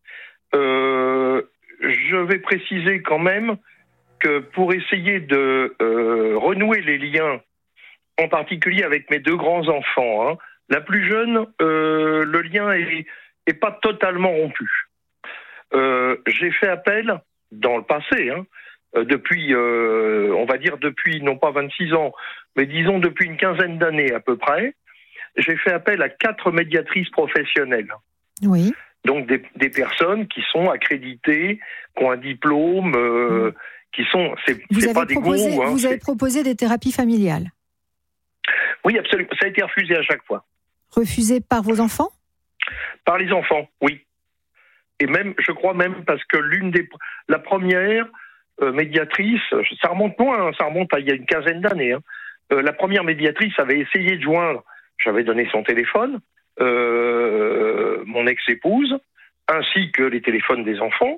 M: Je vais préciser quand même que pour essayer de renouer les liens, en particulier avec mes deux grands-enfants, la plus jeune, le lien est pas totalement rompu. J'ai fait appel, dans le passé, depuis, on va dire depuis, non pas 26 ans, mais disons depuis une quinzaine d'années à peu près, j'ai fait appel à 4 médiatrices professionnelles.
K: Oui.
M: Donc des personnes qui sont accréditées, qui ont un diplôme, qui sont... C'est pas des gourous.
K: Vous avez proposé des thérapies familiales ?
M: Oui, absolument. Ça a été refusé à chaque fois.
K: Refusé par vos enfants ?
M: Par les enfants, oui. Et même, je crois même parce que la première médiatrice, ça remonte loin, ça remonte à il y a une quinzaine d'années. La première médiatrice avait essayé de joindre, j'avais donné son téléphone, mon ex-épouse, ainsi que les téléphones des enfants,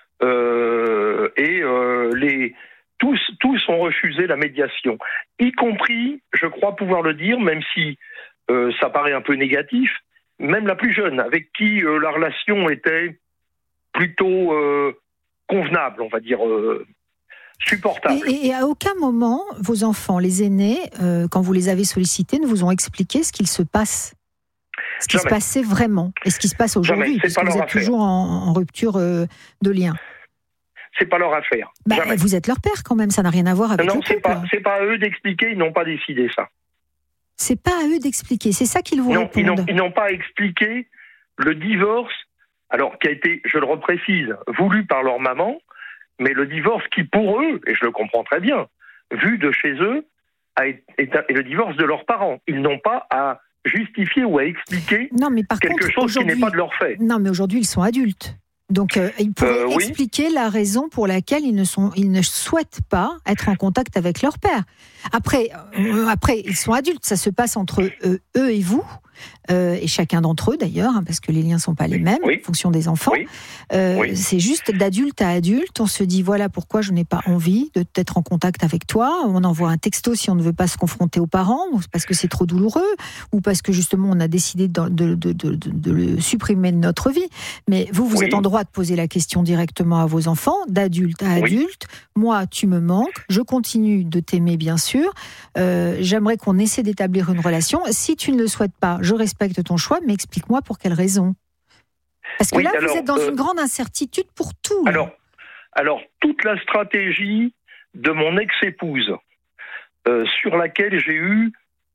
M: tous ont refusé la médiation, y compris, je crois pouvoir le dire, même si ça paraît un peu négatif, même la plus jeune, avec qui la relation était plutôt convenable, on va dire, supportable.
K: Et à aucun moment, vos enfants, les aînés, quand vous les avez sollicités, ne vous ont expliqué ce qu'il se passe, ce qui se passait vraiment, et ce qui se passe aujourd'hui, puisque vous êtes toujours en rupture de lien.
M: c'est pas leur affaire. Jamais.
K: Vous êtes leur père quand même, ça n'a rien à voir avec
M: non,
K: le couple.
M: c'est pas à eux d'expliquer, ils n'ont pas décidé ça.
K: C'est pas à eux d'expliquer, c'est ça qu'ils vous répondent.
M: Ils n'ont pas expliqué le divorce, alors qui a été, je le reprécise, voulu par leur maman, mais le divorce qui pour eux, et je le comprends très bien, vu de chez eux, est le divorce de leurs parents. Ils n'ont pas à justifier ou à expliquer quelque chose qui n'est pas de leur fait.
K: Non, mais aujourd'hui, ils sont adultes. Donc, ils pourraient expliquer la raison pour laquelle ils ne souhaitent pas être en contact avec leur père. Après, ils sont adultes, ça se passe entre eux et vous, et chacun d'entre eux d'ailleurs, parce que les liens ne sont pas les mêmes en fonction des enfants. C'est juste d'adulte à adulte, on se dit voilà pourquoi je n'ai pas envie d'être en contact avec toi. On envoie un texto si on ne veut pas se confronter aux parents, parce que c'est trop douloureux, ou parce que justement on a décidé de le supprimer de notre vie. Mais vous êtes en droit de poser la question directement à vos enfants, d'adulte à adulte. Moi, tu me manques, je continue de t'aimer bien sûr. J'aimerais qu'on essaie d'établir une relation. Si tu ne le souhaites pas, je respecte ton choix, mais explique-moi pour quelle raison. Parce que là, vous êtes dans une grande incertitude pour tout.
M: Alors, toute la stratégie de mon ex-épouse, sur laquelle j'ai eu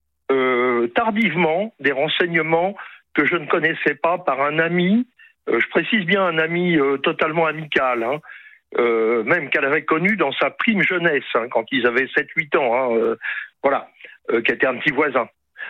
M: tardivement des renseignements que je ne connaissais pas par un ami, je précise bien un ami totalement amical, même qu'elle avait connu dans sa prime jeunesse, quand ils avaient 7-8 ans, qui était un petit voisin.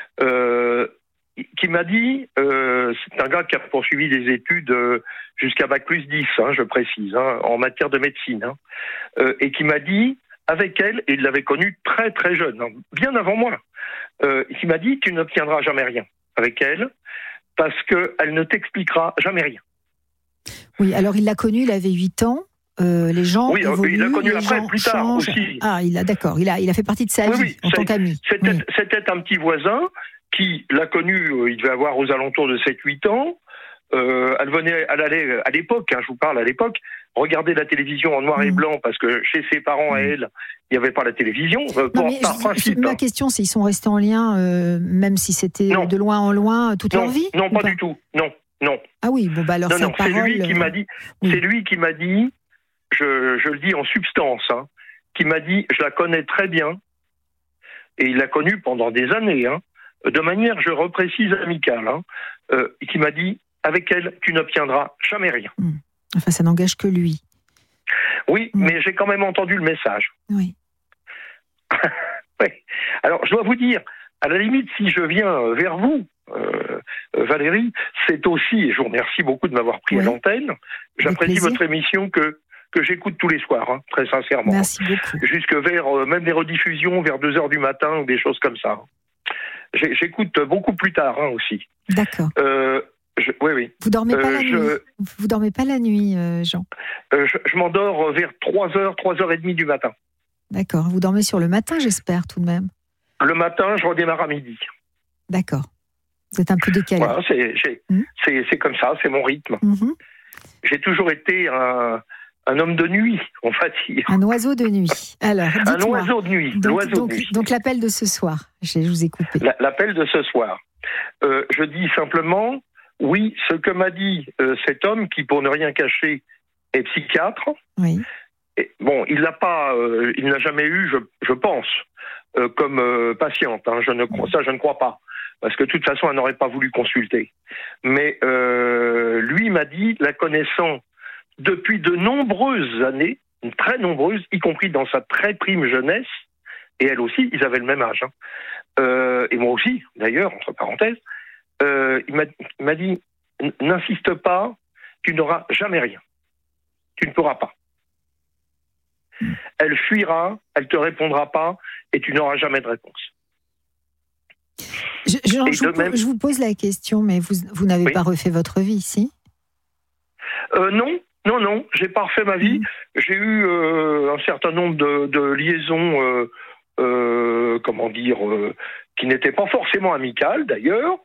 M: Qui m'a dit, c'est un gars qui a poursuivi des études jusqu'à Bac plus 10, je précise, en matière de médecine, et qui m'a dit, avec elle, et il l'avait connue très très jeune, bien avant moi, qui m'a dit, tu n'obtiendras jamais rien avec elle, parce qu'elle ne t'expliquera jamais rien.
K: Oui, alors il l'a connue, il avait 8 ans. Les gens évoluent,
M: il l'a connu après, plus tard
K: changent.
M: aussi.
K: Ah, il a fait partie de sa vie en tant qu'ami.
M: C'était un petit voisin qui l'a connu, il devait avoir aux alentours de 7-8 ans. Elle allait à l'époque, je vous parle à l'époque, regarder la télévision en noir et blanc parce que chez ses parents à elle, il n'y avait pas la télévision. Par principe.
K: Ma question, c'est ils sont restés en lien, même si c'était de loin en loin toute leur vie.
M: Non, pas du tout. Non.
K: Ah oui, alors sa parole.
M: C'est lui qui m'a dit. C'est lui qui m'a dit. Je le dis en substance, qui m'a dit, je la connais très bien, et il l'a connue pendant des années, de manière, je reprécise, amicale, qui m'a dit, avec elle, tu n'obtiendras jamais rien.
K: Enfin, ça n'engage que lui.
M: Oui, mais j'ai quand même entendu le message.
K: Oui.
M: Alors, je dois vous dire, à la limite, si je viens vers vous, Valérie, c'est aussi, et je vous remercie beaucoup de m'avoir pris à l'antenne, j'apprécie votre émission que j'écoute tous les soirs, très sincèrement.
K: Merci beaucoup.
M: Jusque vers, même des rediffusions, vers 2h du matin, ou des choses comme ça. J'écoute beaucoup plus tard, aussi.
K: D'accord.
M: Oui.
K: Vous dormez pas la nuit. Vous dormez pas la nuit, Jean.
M: Je m'endors vers 3h, 3h30 du matin.
K: D'accord. Vous dormez sur le matin, j'espère, tout de même.
M: Le matin, je redémarre à midi.
K: D'accord. Vous êtes un peu décalé.
M: Voilà, c'est comme ça, c'est mon rythme. J'ai toujours été un homme de nuit, on va dire.
K: Un oiseau de nuit. Alors, dites-moi.
M: Un oiseau de nuit.
K: Donc l'appel de ce soir. Je vous ai coupé.
M: L'appel de ce soir. Je dis simplement, oui, ce que m'a dit cet homme, qui pour ne rien cacher est psychiatre.
K: Oui.
M: Et, il n'a jamais eu, je pense, comme patiente. Je ne crois pas. Parce que de toute façon, elle n'aurait pas voulu consulter. Mais lui m'a dit, la connaissant depuis de nombreuses années, très nombreuses, y compris dans sa très prime jeunesse, et elle aussi, ils avaient le même âge. Et moi aussi, d'ailleurs, entre parenthèses, il m'a dit, n'insiste pas, tu n'auras jamais rien. Tu ne pourras pas. Elle fuira, elle te répondra pas, et tu n'auras jamais de réponse.
K: Je vous pose la question, mais vous n'avez pas refait votre vie, si ?
M: Non, j'ai pas refait ma vie. J'ai eu un certain nombre de liaisons, qui n'étaient pas forcément amicales, d'ailleurs.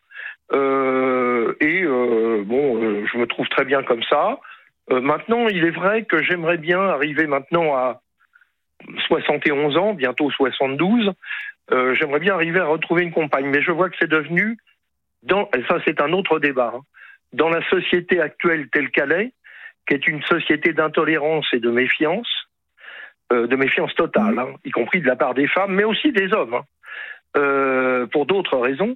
M: Je me trouve très bien comme ça. Maintenant, il est vrai que j'aimerais bien arriver maintenant à 71 ans, bientôt 72. J'aimerais bien arriver à retrouver une compagne, mais je vois que c'est devenu, et ça c'est un autre débat, dans la société actuelle telle qu'elle est, qui est une société d'intolérance et de méfiance totale, y compris de la part des femmes, mais aussi des hommes, pour d'autres raisons.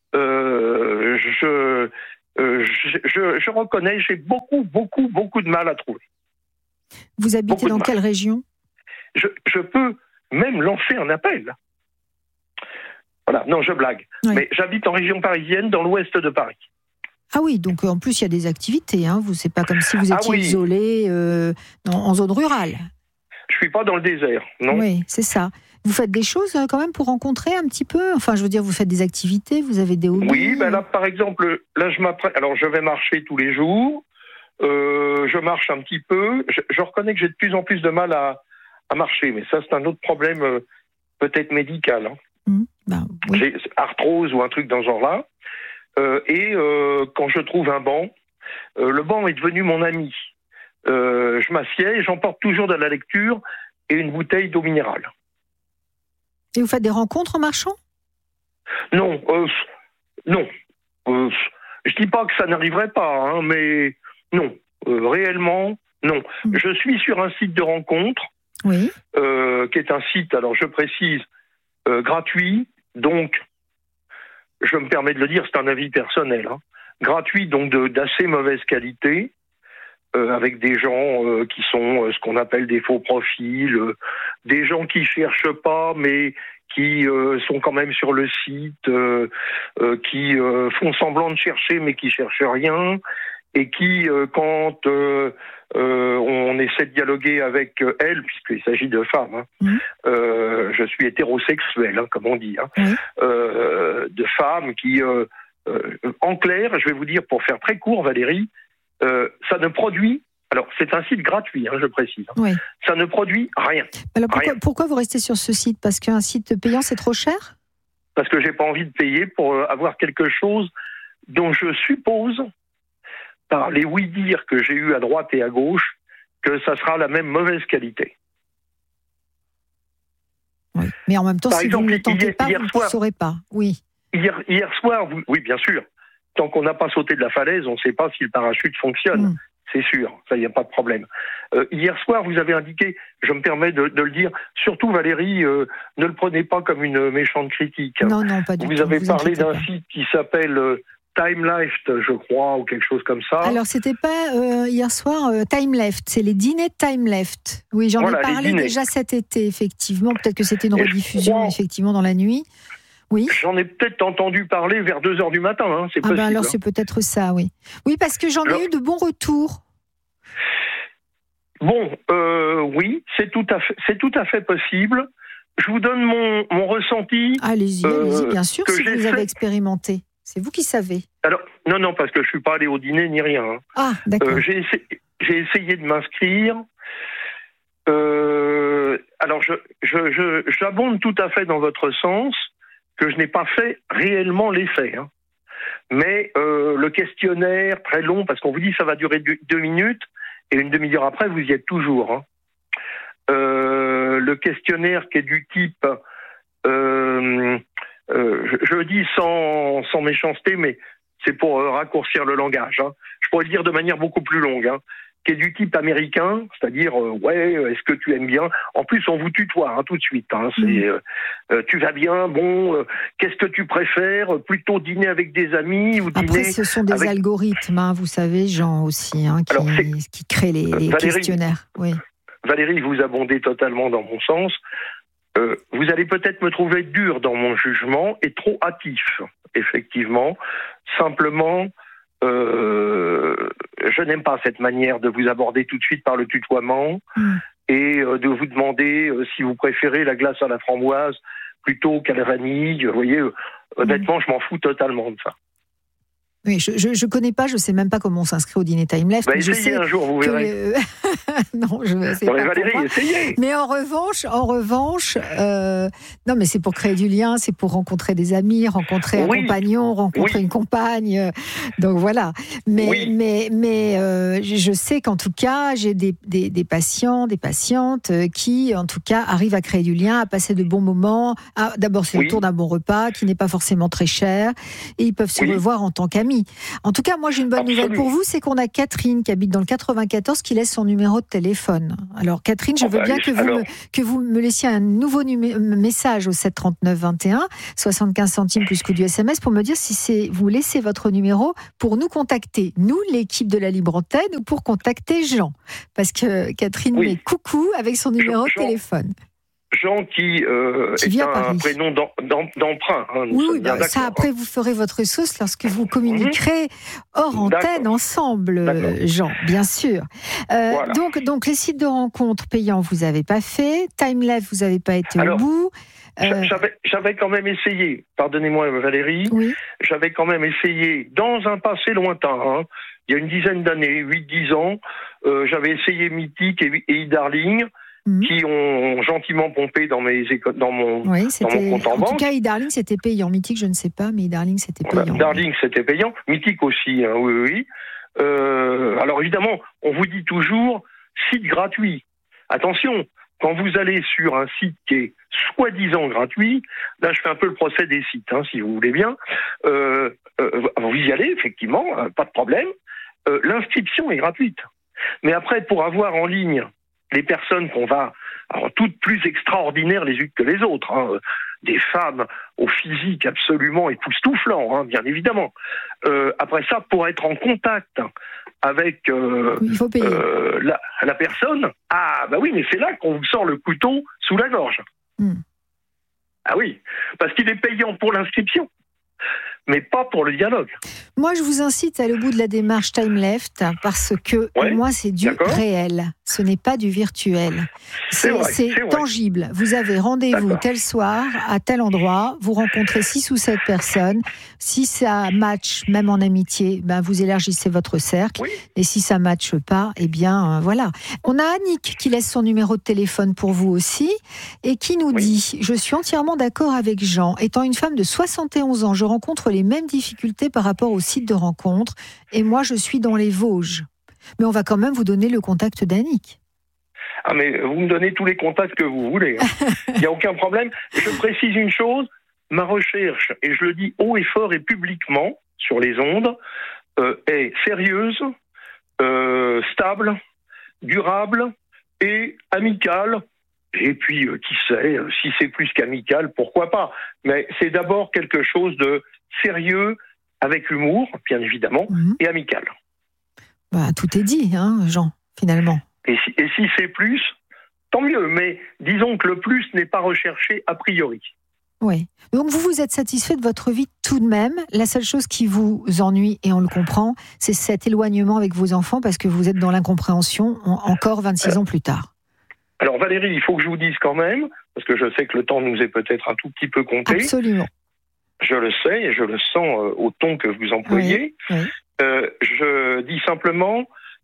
M: Je reconnais, j'ai beaucoup de mal à trouver.
K: Vous habitez dans quelle région ?
M: Je peux même lancer un appel. Voilà, non, je blague. Oui. Mais j'habite en région parisienne, dans l'ouest de Paris.
K: Ah oui, donc en plus il y a des activités, c'est pas comme si vous étiez isolé en zone rurale.
M: Je suis pas dans le désert, non.
K: Oui, c'est ça. Vous faites des choses quand même pour rencontrer un petit peu ? Enfin, je veux dire, vous faites des activités, vous avez des hobbies ?
M: Oui, là par exemple, je m'apprête. Alors je vais marcher tous les jours, je marche un petit peu, je reconnais que j'ai de plus en plus de mal à marcher, mais ça c'est un autre problème peut-être médical.
K: Oui.
M: J'ai arthrose ou un truc dans ce genre-là. Et quand je trouve un banc, le banc est devenu mon ami. Je m'assieds et j'emporte toujours de la lecture et une bouteille d'eau minérale.
K: Et vous faites des rencontres en marchant ?
M: Non, non. Je dis pas que ça n'arriverait pas, mais non. Réellement, non. Je suis sur un site de rencontre, qui est un site, alors je précise, gratuit, donc je me permets de le dire, c'est un avis personnel, gratuit, donc d'assez mauvaise qualité, avec des gens qui sont ce qu'on appelle des faux profils, des gens qui cherchent pas, mais qui sont quand même sur le site, qui font semblant de chercher, mais qui cherchent rien, et qui, quand on essaie de dialoguer avec elles, puisqu'il s'agit de femmes, je suis hétérosexuel, comme on dit, de femmes qui, en clair, je vais vous dire, pour faire très court, Valérie, ça ne produit, alors c'est un site gratuit, je précise, ça ne produit rien.
K: Alors pourquoi vous restez sur ce site ? Parce qu'un site payant, c'est trop cher ?
M: Parce que j'ai pas envie de payer pour avoir quelque chose dont je suppose, par les oui-dire que j'ai eus à droite et à gauche, que ça sera la même mauvaise qualité.
K: Oui. Mais en même temps, si vous ne le tentez pas, vous ne saurez pas. Oui.
M: Hier soir, oui, bien sûr. Tant qu'on n'a pas sauté de la falaise, on ne sait pas si le parachute fonctionne. C'est sûr, ça, il n'y a pas de problème. Hier soir, vous avez indiqué, je me permets de le dire, surtout Valérie, ne le prenez pas comme une méchante critique.
K: Non, pas du tout.
M: Vous avez parlé d'un site qui s'appelle Time Left, je crois, ou quelque chose comme ça.
K: Alors, c'était pas hier soir Time Left, c'est les dîners Time Left. Oui, j'en ai parlé déjà cet été, effectivement. Peut-être que c'était une rediffusion, effectivement, dans la nuit. Oui.
M: J'en ai peut-être entendu parler vers 2h du matin, c'est possible.
K: Alors c'est peut-être ça, oui. Oui, parce que j'en ai eu de bons retours.
M: Bon, oui, c'est tout à fait possible. Je vous donne mon ressenti.
K: Allez-y, bien sûr, si vous avez expérimenté. C'est vous qui savez. Alors,
M: non, parce que je suis pas allé au dîner ni rien.
K: Ah, d'accord.
M: J'ai essayé de m'inscrire. Alors, j'abonde tout à fait dans votre sens que je n'ai pas fait réellement l'effet. Mais le questionnaire, très long, parce qu'on vous dit que ça va durer 2 minutes, et une demi-heure après, vous y êtes toujours. Le questionnaire qui est du type, je le dis sans méchanceté, mais c'est pour raccourcir le langage. Je pourrais le dire de manière beaucoup plus longue. Qui est du type américain, c'est-à-dire est-ce que tu aimes bien ? En plus, on vous tutoie tout de suite. C'est tu vas bien, bon, qu'est-ce que tu préfères ? Plutôt dîner avec des amis ou dîner
K: Après, ce sont des algorithmes, vous savez, Jean, aussi, qui créent les questionnaires. Oui.
M: Valérie, vous abondez totalement dans mon sens. Vous allez peut-être me trouver dur dans mon jugement et trop hâtif, effectivement. Simplement, je n'aime pas cette manière de vous aborder tout de suite par le tutoiement et de vous demander si vous préférez la glace à la framboise plutôt qu'à la vanille. Vous voyez, honnêtement, je m'en fous totalement de ça.
K: Oui, je connais pas, je sais même pas comment on s'inscrit au dîner Time Left.
M: Essayez un jour, vous verrez.
K: Non, je ne sais pas.
M: Valérie, essayez.
K: Mais en revanche, non, mais c'est pour créer du lien, c'est pour rencontrer des amis, rencontrer un compagnon, rencontrer une compagne. Donc voilà. Mais je sais qu'en tout cas, j'ai des patients, des patientes qui, en tout cas, arrivent à créer du lien, à passer de bons moments. D'abord, c'est autour d'un bon repas qui n'est pas forcément très cher, et ils peuvent se revoir en tant qu'amis. famille. En tout cas, moi j'ai une bonne nouvelle pour vous, c'est qu'on a Catherine qui habite dans le 94 qui laisse son numéro de téléphone. Alors Catherine, je veux bien que vous me laissiez un nouveau message au 7 39 21, 75 centimes plus coût du SMS pour me dire si vous laissez votre numéro pour nous contacter, nous l'équipe de la Libre Antenne, ou pour contacter Jean. Parce que Catherine met coucou avec son numéro de téléphone.
M: Jean qui est un prénom d'emprunt.
K: Oui, ça après vous ferez votre sauce lorsque vous communiquerez hors antenne ensemble, Jean, bien sûr. Voilà. Donc les sites de rencontres payants, vous n'avez pas fait. TimeLife, vous n'avez pas été au bout.
M: J'avais quand même essayé, pardonnez-moi Valérie, j'avais quand même essayé dans un passé lointain, il y a une dizaine d'années, 8-10 ans, j'avais essayé Mythique et e-Darling, qui ont gentiment pompé dans mon compte en banque.
K: En tout cas, e-Darling, c'était payant. Mythique, je ne sais pas, mais e-Darling, c'était payant.
M: Darling, c'était payant. Mythique aussi, oui. Alors évidemment, on vous dit toujours site gratuit. Attention, quand vous allez sur un site qui est soi-disant gratuit, là je fais un peu le procès des sites, si vous voulez bien, vous y allez, effectivement, pas de problème. L'inscription est gratuite. Mais après, pour avoir en ligne les personnes qu'on va, alors toutes plus extraordinaires les unes que les autres, des femmes au physique absolument époustouflant, bien évidemment. Après ça, pour être en contact avec
K: il faut payer.
M: La personne, oui, mais c'est là qu'on vous sort le couteau sous la gorge. Ah oui, parce qu'il est payant pour l'inscription, mais pas pour le dialogue.
K: Moi, je vous incite à aller au bout de la démarche TimeLeft, parce que pour moi, c'est du réel. Ce n'est pas du virtuel. C'est tangible. Vous avez rendez-vous tel soir, à tel endroit, vous rencontrez 6 ou 7 personnes. Si ça match, même en amitié, vous élargissez votre cercle. Et si ça matche pas, voilà. On a Annick qui laisse son numéro de téléphone pour vous aussi, et qui nous dit « Je suis entièrement d'accord avec Jean. Étant une femme de 71 ans, je rencontre les mêmes difficultés par rapport au site de rencontre, et moi je suis dans les Vosges. » Mais on va quand même vous donner le contact d'Annick.
M: Ah mais vous me donnez tous les contacts que vous voulez. Il n'y a aucun problème. Je précise une chose, ma recherche, et je le dis haut et fort et publiquement sur les ondes, est sérieuse, stable, durable et amicale. Et puis, qui sait, si c'est plus qu'amical, pourquoi pas. Mais c'est d'abord quelque chose de sérieux, avec humour, bien évidemment, et amical.
K: Tout est dit, Jean, finalement.
M: Et si c'est plus, tant mieux. Mais disons que le plus n'est pas recherché a priori.
K: Oui. Donc vous êtes satisfait de votre vie tout de même. La seule chose qui vous ennuie, et on le comprend, c'est cet éloignement avec vos enfants, parce que vous êtes dans l'incompréhension encore 26 ans plus tard.
M: Alors Valérie, il faut que je vous dise quand même, parce que je sais que le temps nous est peut-être un tout petit peu compté.
K: Absolument.
M: Je le sais et je le sens au ton que vous employez. Je dis simplement,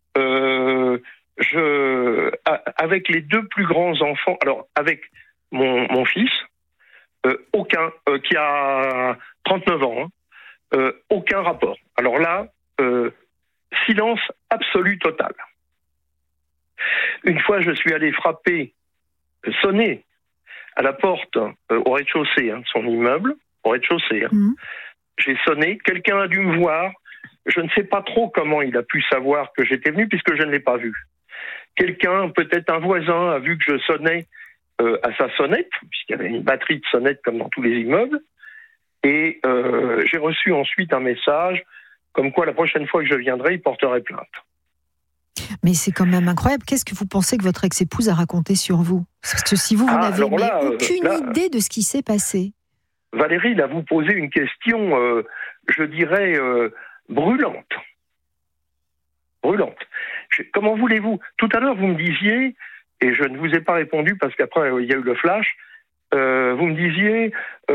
M: avec les 2 plus grands enfants, alors avec mon fils, aucun, qui a 39 ans, aucun rapport. Alors là, silence absolu total. Une fois, je suis allé sonner à la porte au rez-de-chaussée, son immeuble, au rez-de-chaussée. J'ai sonné, quelqu'un a dû me voir. Je ne sais pas trop comment il a pu savoir que j'étais venu, puisque je ne l'ai pas vu. Quelqu'un, peut-être un voisin, a vu que je sonnais à sa sonnette, puisqu'il y avait une batterie de sonnettes comme dans tous les immeubles. Et j'ai reçu ensuite un message comme quoi la prochaine fois que je viendrai, il porterait plainte.
K: Mais c'est quand même incroyable. Qu'est-ce que vous pensez que votre ex-épouse a raconté sur vous ? Parce que si vous n'avez aucune idée de ce qui s'est passé.
M: Valérie, là, vous posez une question, je dirais, brûlante. Brûlante. Comment voulez-vous ? Tout à l'heure, vous me disiez, et je ne vous ai pas répondu parce qu'après, il y a eu le flash, vous me disiez,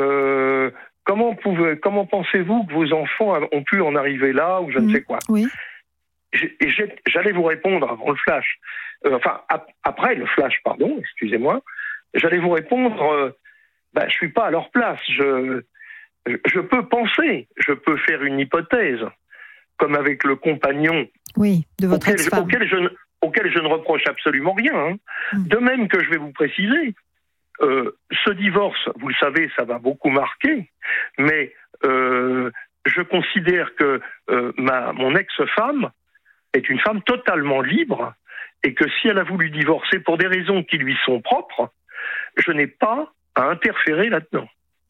M: comment pensez-vous que vos enfants ont pu en arriver là, ou je ne sais quoi ?
K: Oui.
M: J'allais vous répondre avant le flash. Après le flash, pardon, excusez-moi. J'allais vous répondre, je suis pas à leur place. Je peux penser, je peux faire une hypothèse, comme avec le compagnon
K: de votre ex-femme.
M: Auquel je ne reproche absolument rien. De même que je vais vous préciser, ce divorce, vous le savez, ça va beaucoup marquer, mais je considère que mon ex-femme est une femme totalement libre et que si elle a voulu divorcer pour des raisons qui lui sont propres, je n'ai pas à interférer là-dedans.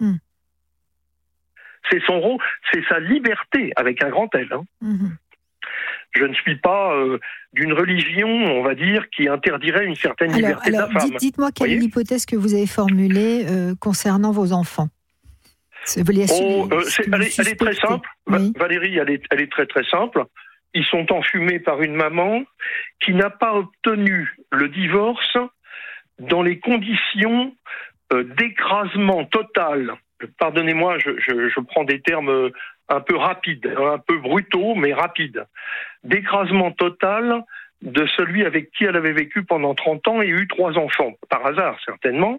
M: C'est son rôle, c'est sa liberté avec un grand L. Je ne suis pas d'une religion, on va dire, qui interdirait une certaine liberté de la femme.
K: Dites-moi quelle est l'hypothèse que vous avez formulée concernant vos enfants. Elle
M: est très simple. Oui. Valérie, elle est très très simple. Ils sont enfumés par une maman qui n'a pas obtenu le divorce dans les conditions d'écrasement total. Pardonnez-moi, je prends des termes un peu rapides, un peu brutaux, mais rapides. D'écrasement total de celui avec qui elle avait vécu pendant 30 ans et eu 3 enfants, par hasard certainement.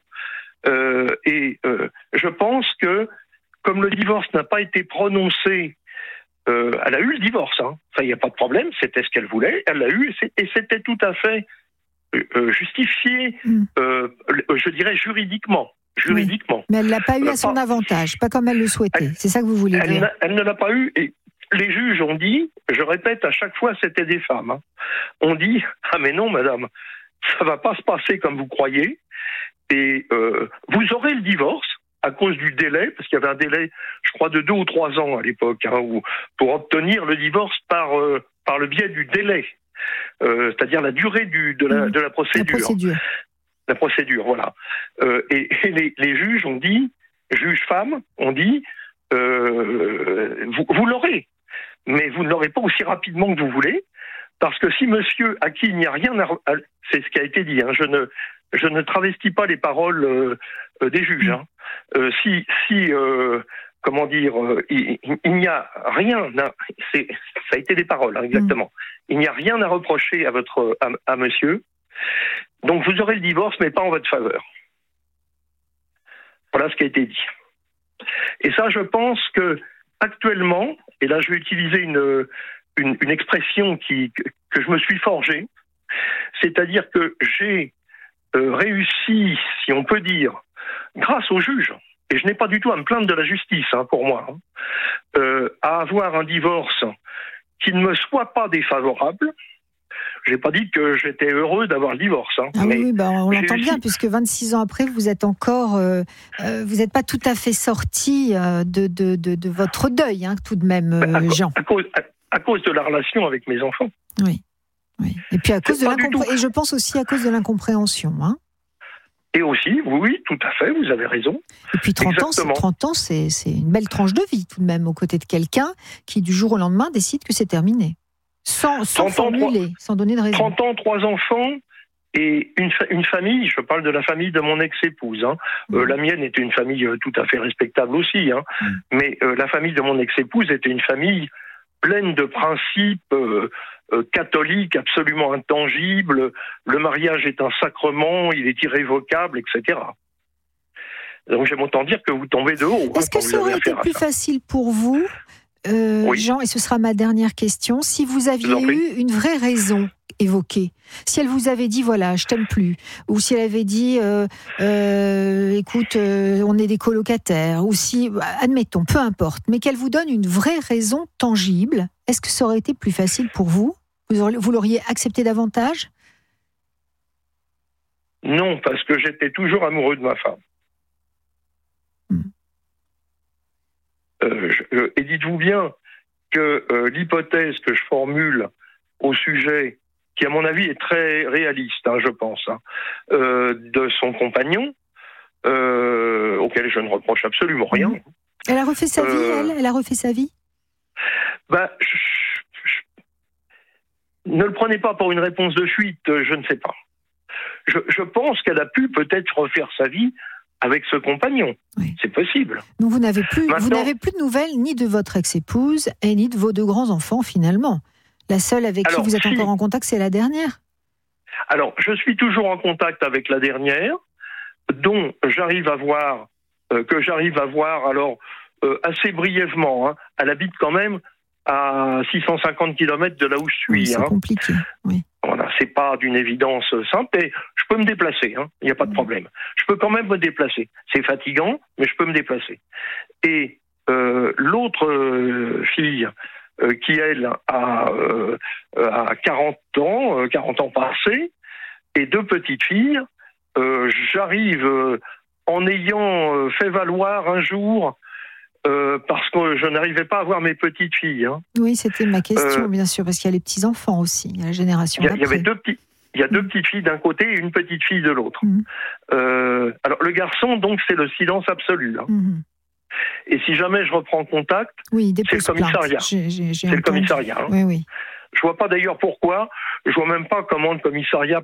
M: Je pense que, comme le divorce n'a pas été prononcé, elle a eu le divorce, hein. Ça, il n'y a pas de problème, c'était ce qu'elle voulait, elle l'a eu, et c'était tout à fait justifié, je dirais juridiquement. Oui.
K: Mais elle ne l'a pas eu à son avantage, pas comme elle le souhaitait, c'est ça que vous voulez dire.
M: Elle ne l'a pas eu, et les juges ont dit, je répète, à chaque fois c'était des femmes, hein. On dit, ah mais non madame, ça ne va pas se passer comme vous croyez, et vous aurez le divorce, à cause du délai, parce qu'il y avait un délai, je crois, de 2 ou 3 ans à l'époque, hein, pour obtenir le divorce par le biais du délai, c'est-à-dire la durée de la procédure. La procédure, voilà. Et les juges ont dit, juges-femmes ont dit, vous l'aurez, mais vous ne l'aurez pas aussi rapidement que vous voulez, parce que si monsieur, à qui il n'y a rien à... C'est ce qui a été dit, hein, je ne travestis pas les paroles des juges. Hein. Comment dire, il n'y a rien, ça a été des paroles, hein, exactement. Il n'y a rien à reprocher à monsieur. Donc vous aurez le divorce, mais pas en votre faveur. Voilà ce qui a été dit. Et ça, je pense que actuellement, et là je vais utiliser une expression que je me suis forgée, c'est-à-dire que j'ai réussi, si on peut dire, grâce aux juges, et je n'ai pas du tout à me plaindre de la justice, hein, pour moi, à avoir un divorce qui ne me soit pas défavorable. J'ai pas dit que j'étais heureux d'avoir le divorce. Hein,
K: mais oui, on l'entend bien, puisque 26 ans après, vous êtes encore, vous n'êtes pas tout à fait sorti de votre deuil, hein, tout de même, Jean.
M: À cause de la relation avec mes enfants.
K: Oui. Et puis et je pense aussi à cause de l'incompréhension. Hein.
M: Et aussi, oui, tout à fait, vous avez raison.
K: Et puis 30 ans, c'est une belle tranche de vie, tout de même, aux côtés de quelqu'un qui, du jour au lendemain, décide que c'est terminé. Sans formuler, sans donner de raison.
M: 30 ans, 3 enfants et une famille, je parle de la famille de mon ex-épouse. Hein. La mienne était une famille tout à fait respectable aussi. Hein. Mais la famille de mon ex-épouse était une famille pleine de principes catholiques absolument intangibles. Le mariage est un sacrement, il est irrévocable, etc. Donc j'aime autant dire que vous tombez de haut.
K: Est-ce que ça aurait été plus facile pour vous, oui. Jean, et ce sera ma dernière question, si vous aviez eu une vraie raison évoquée, si elle vous avait dit voilà, je t'aime plus, ou si elle avait dit écoute, on est des colocataires, ou si, admettons, peu importe, mais qu'elle vous donne une vraie raison tangible, est-ce que ça aurait été plus facile pour vous ? Vous l'auriez accepté davantage ?
M: Non, parce que j'étais toujours amoureux de ma femme. Et dites-vous bien que l'hypothèse que je formule au sujet, qui à mon avis est très réaliste, hein, je pense, hein, de son compagnon, auquel je ne reproche absolument rien.
K: Elle a refait sa vie, elle a refait sa vie ?
M: Ne le prenez pas pour une réponse de fuite, je ne sais pas. Je pense qu'elle a pu peut-être refaire sa vie avec ce compagnon. Oui. C'est possible.
K: Donc vous n'avez plus de nouvelles ni de votre ex-épouse et ni de vos 2 grands-enfants finalement. La seule avec qui vous êtes encore en contact, c'est la dernière ?
M: Alors, je suis toujours en contact avec la dernière, dont j'arrive à voir alors assez brièvement. Hein. Elle habite quand même à 650 km de là où je suis.
K: Oui, c'est compliqué, oui.
M: Voilà, c'est pas d'une évidence simple, et je peux me déplacer, hein, il n'y a pas de problème. Je peux quand même me déplacer. C'est fatigant, mais je peux me déplacer. Et L'autre fille, qui elle a 40 ans passés, et 2 petites filles, j'arrive en ayant fait valoir un jour, parce que je n'arrivais pas à voir mes petites filles. Hein.
K: Oui, c'était ma question, bien sûr, parce qu'il y a les petits-enfants aussi, il y a la génération d'après.
M: Il y a 2 petites filles d'un côté et une petite fille de l'autre. Alors, le garçon, donc, c'est le silence absolu. Hein. Et si jamais je reprends contact, c'est le commissariat. C'est le commissariat. Hein.
K: Oui.
M: Je vois pas d'ailleurs pourquoi. Je vois même pas comment le commissariat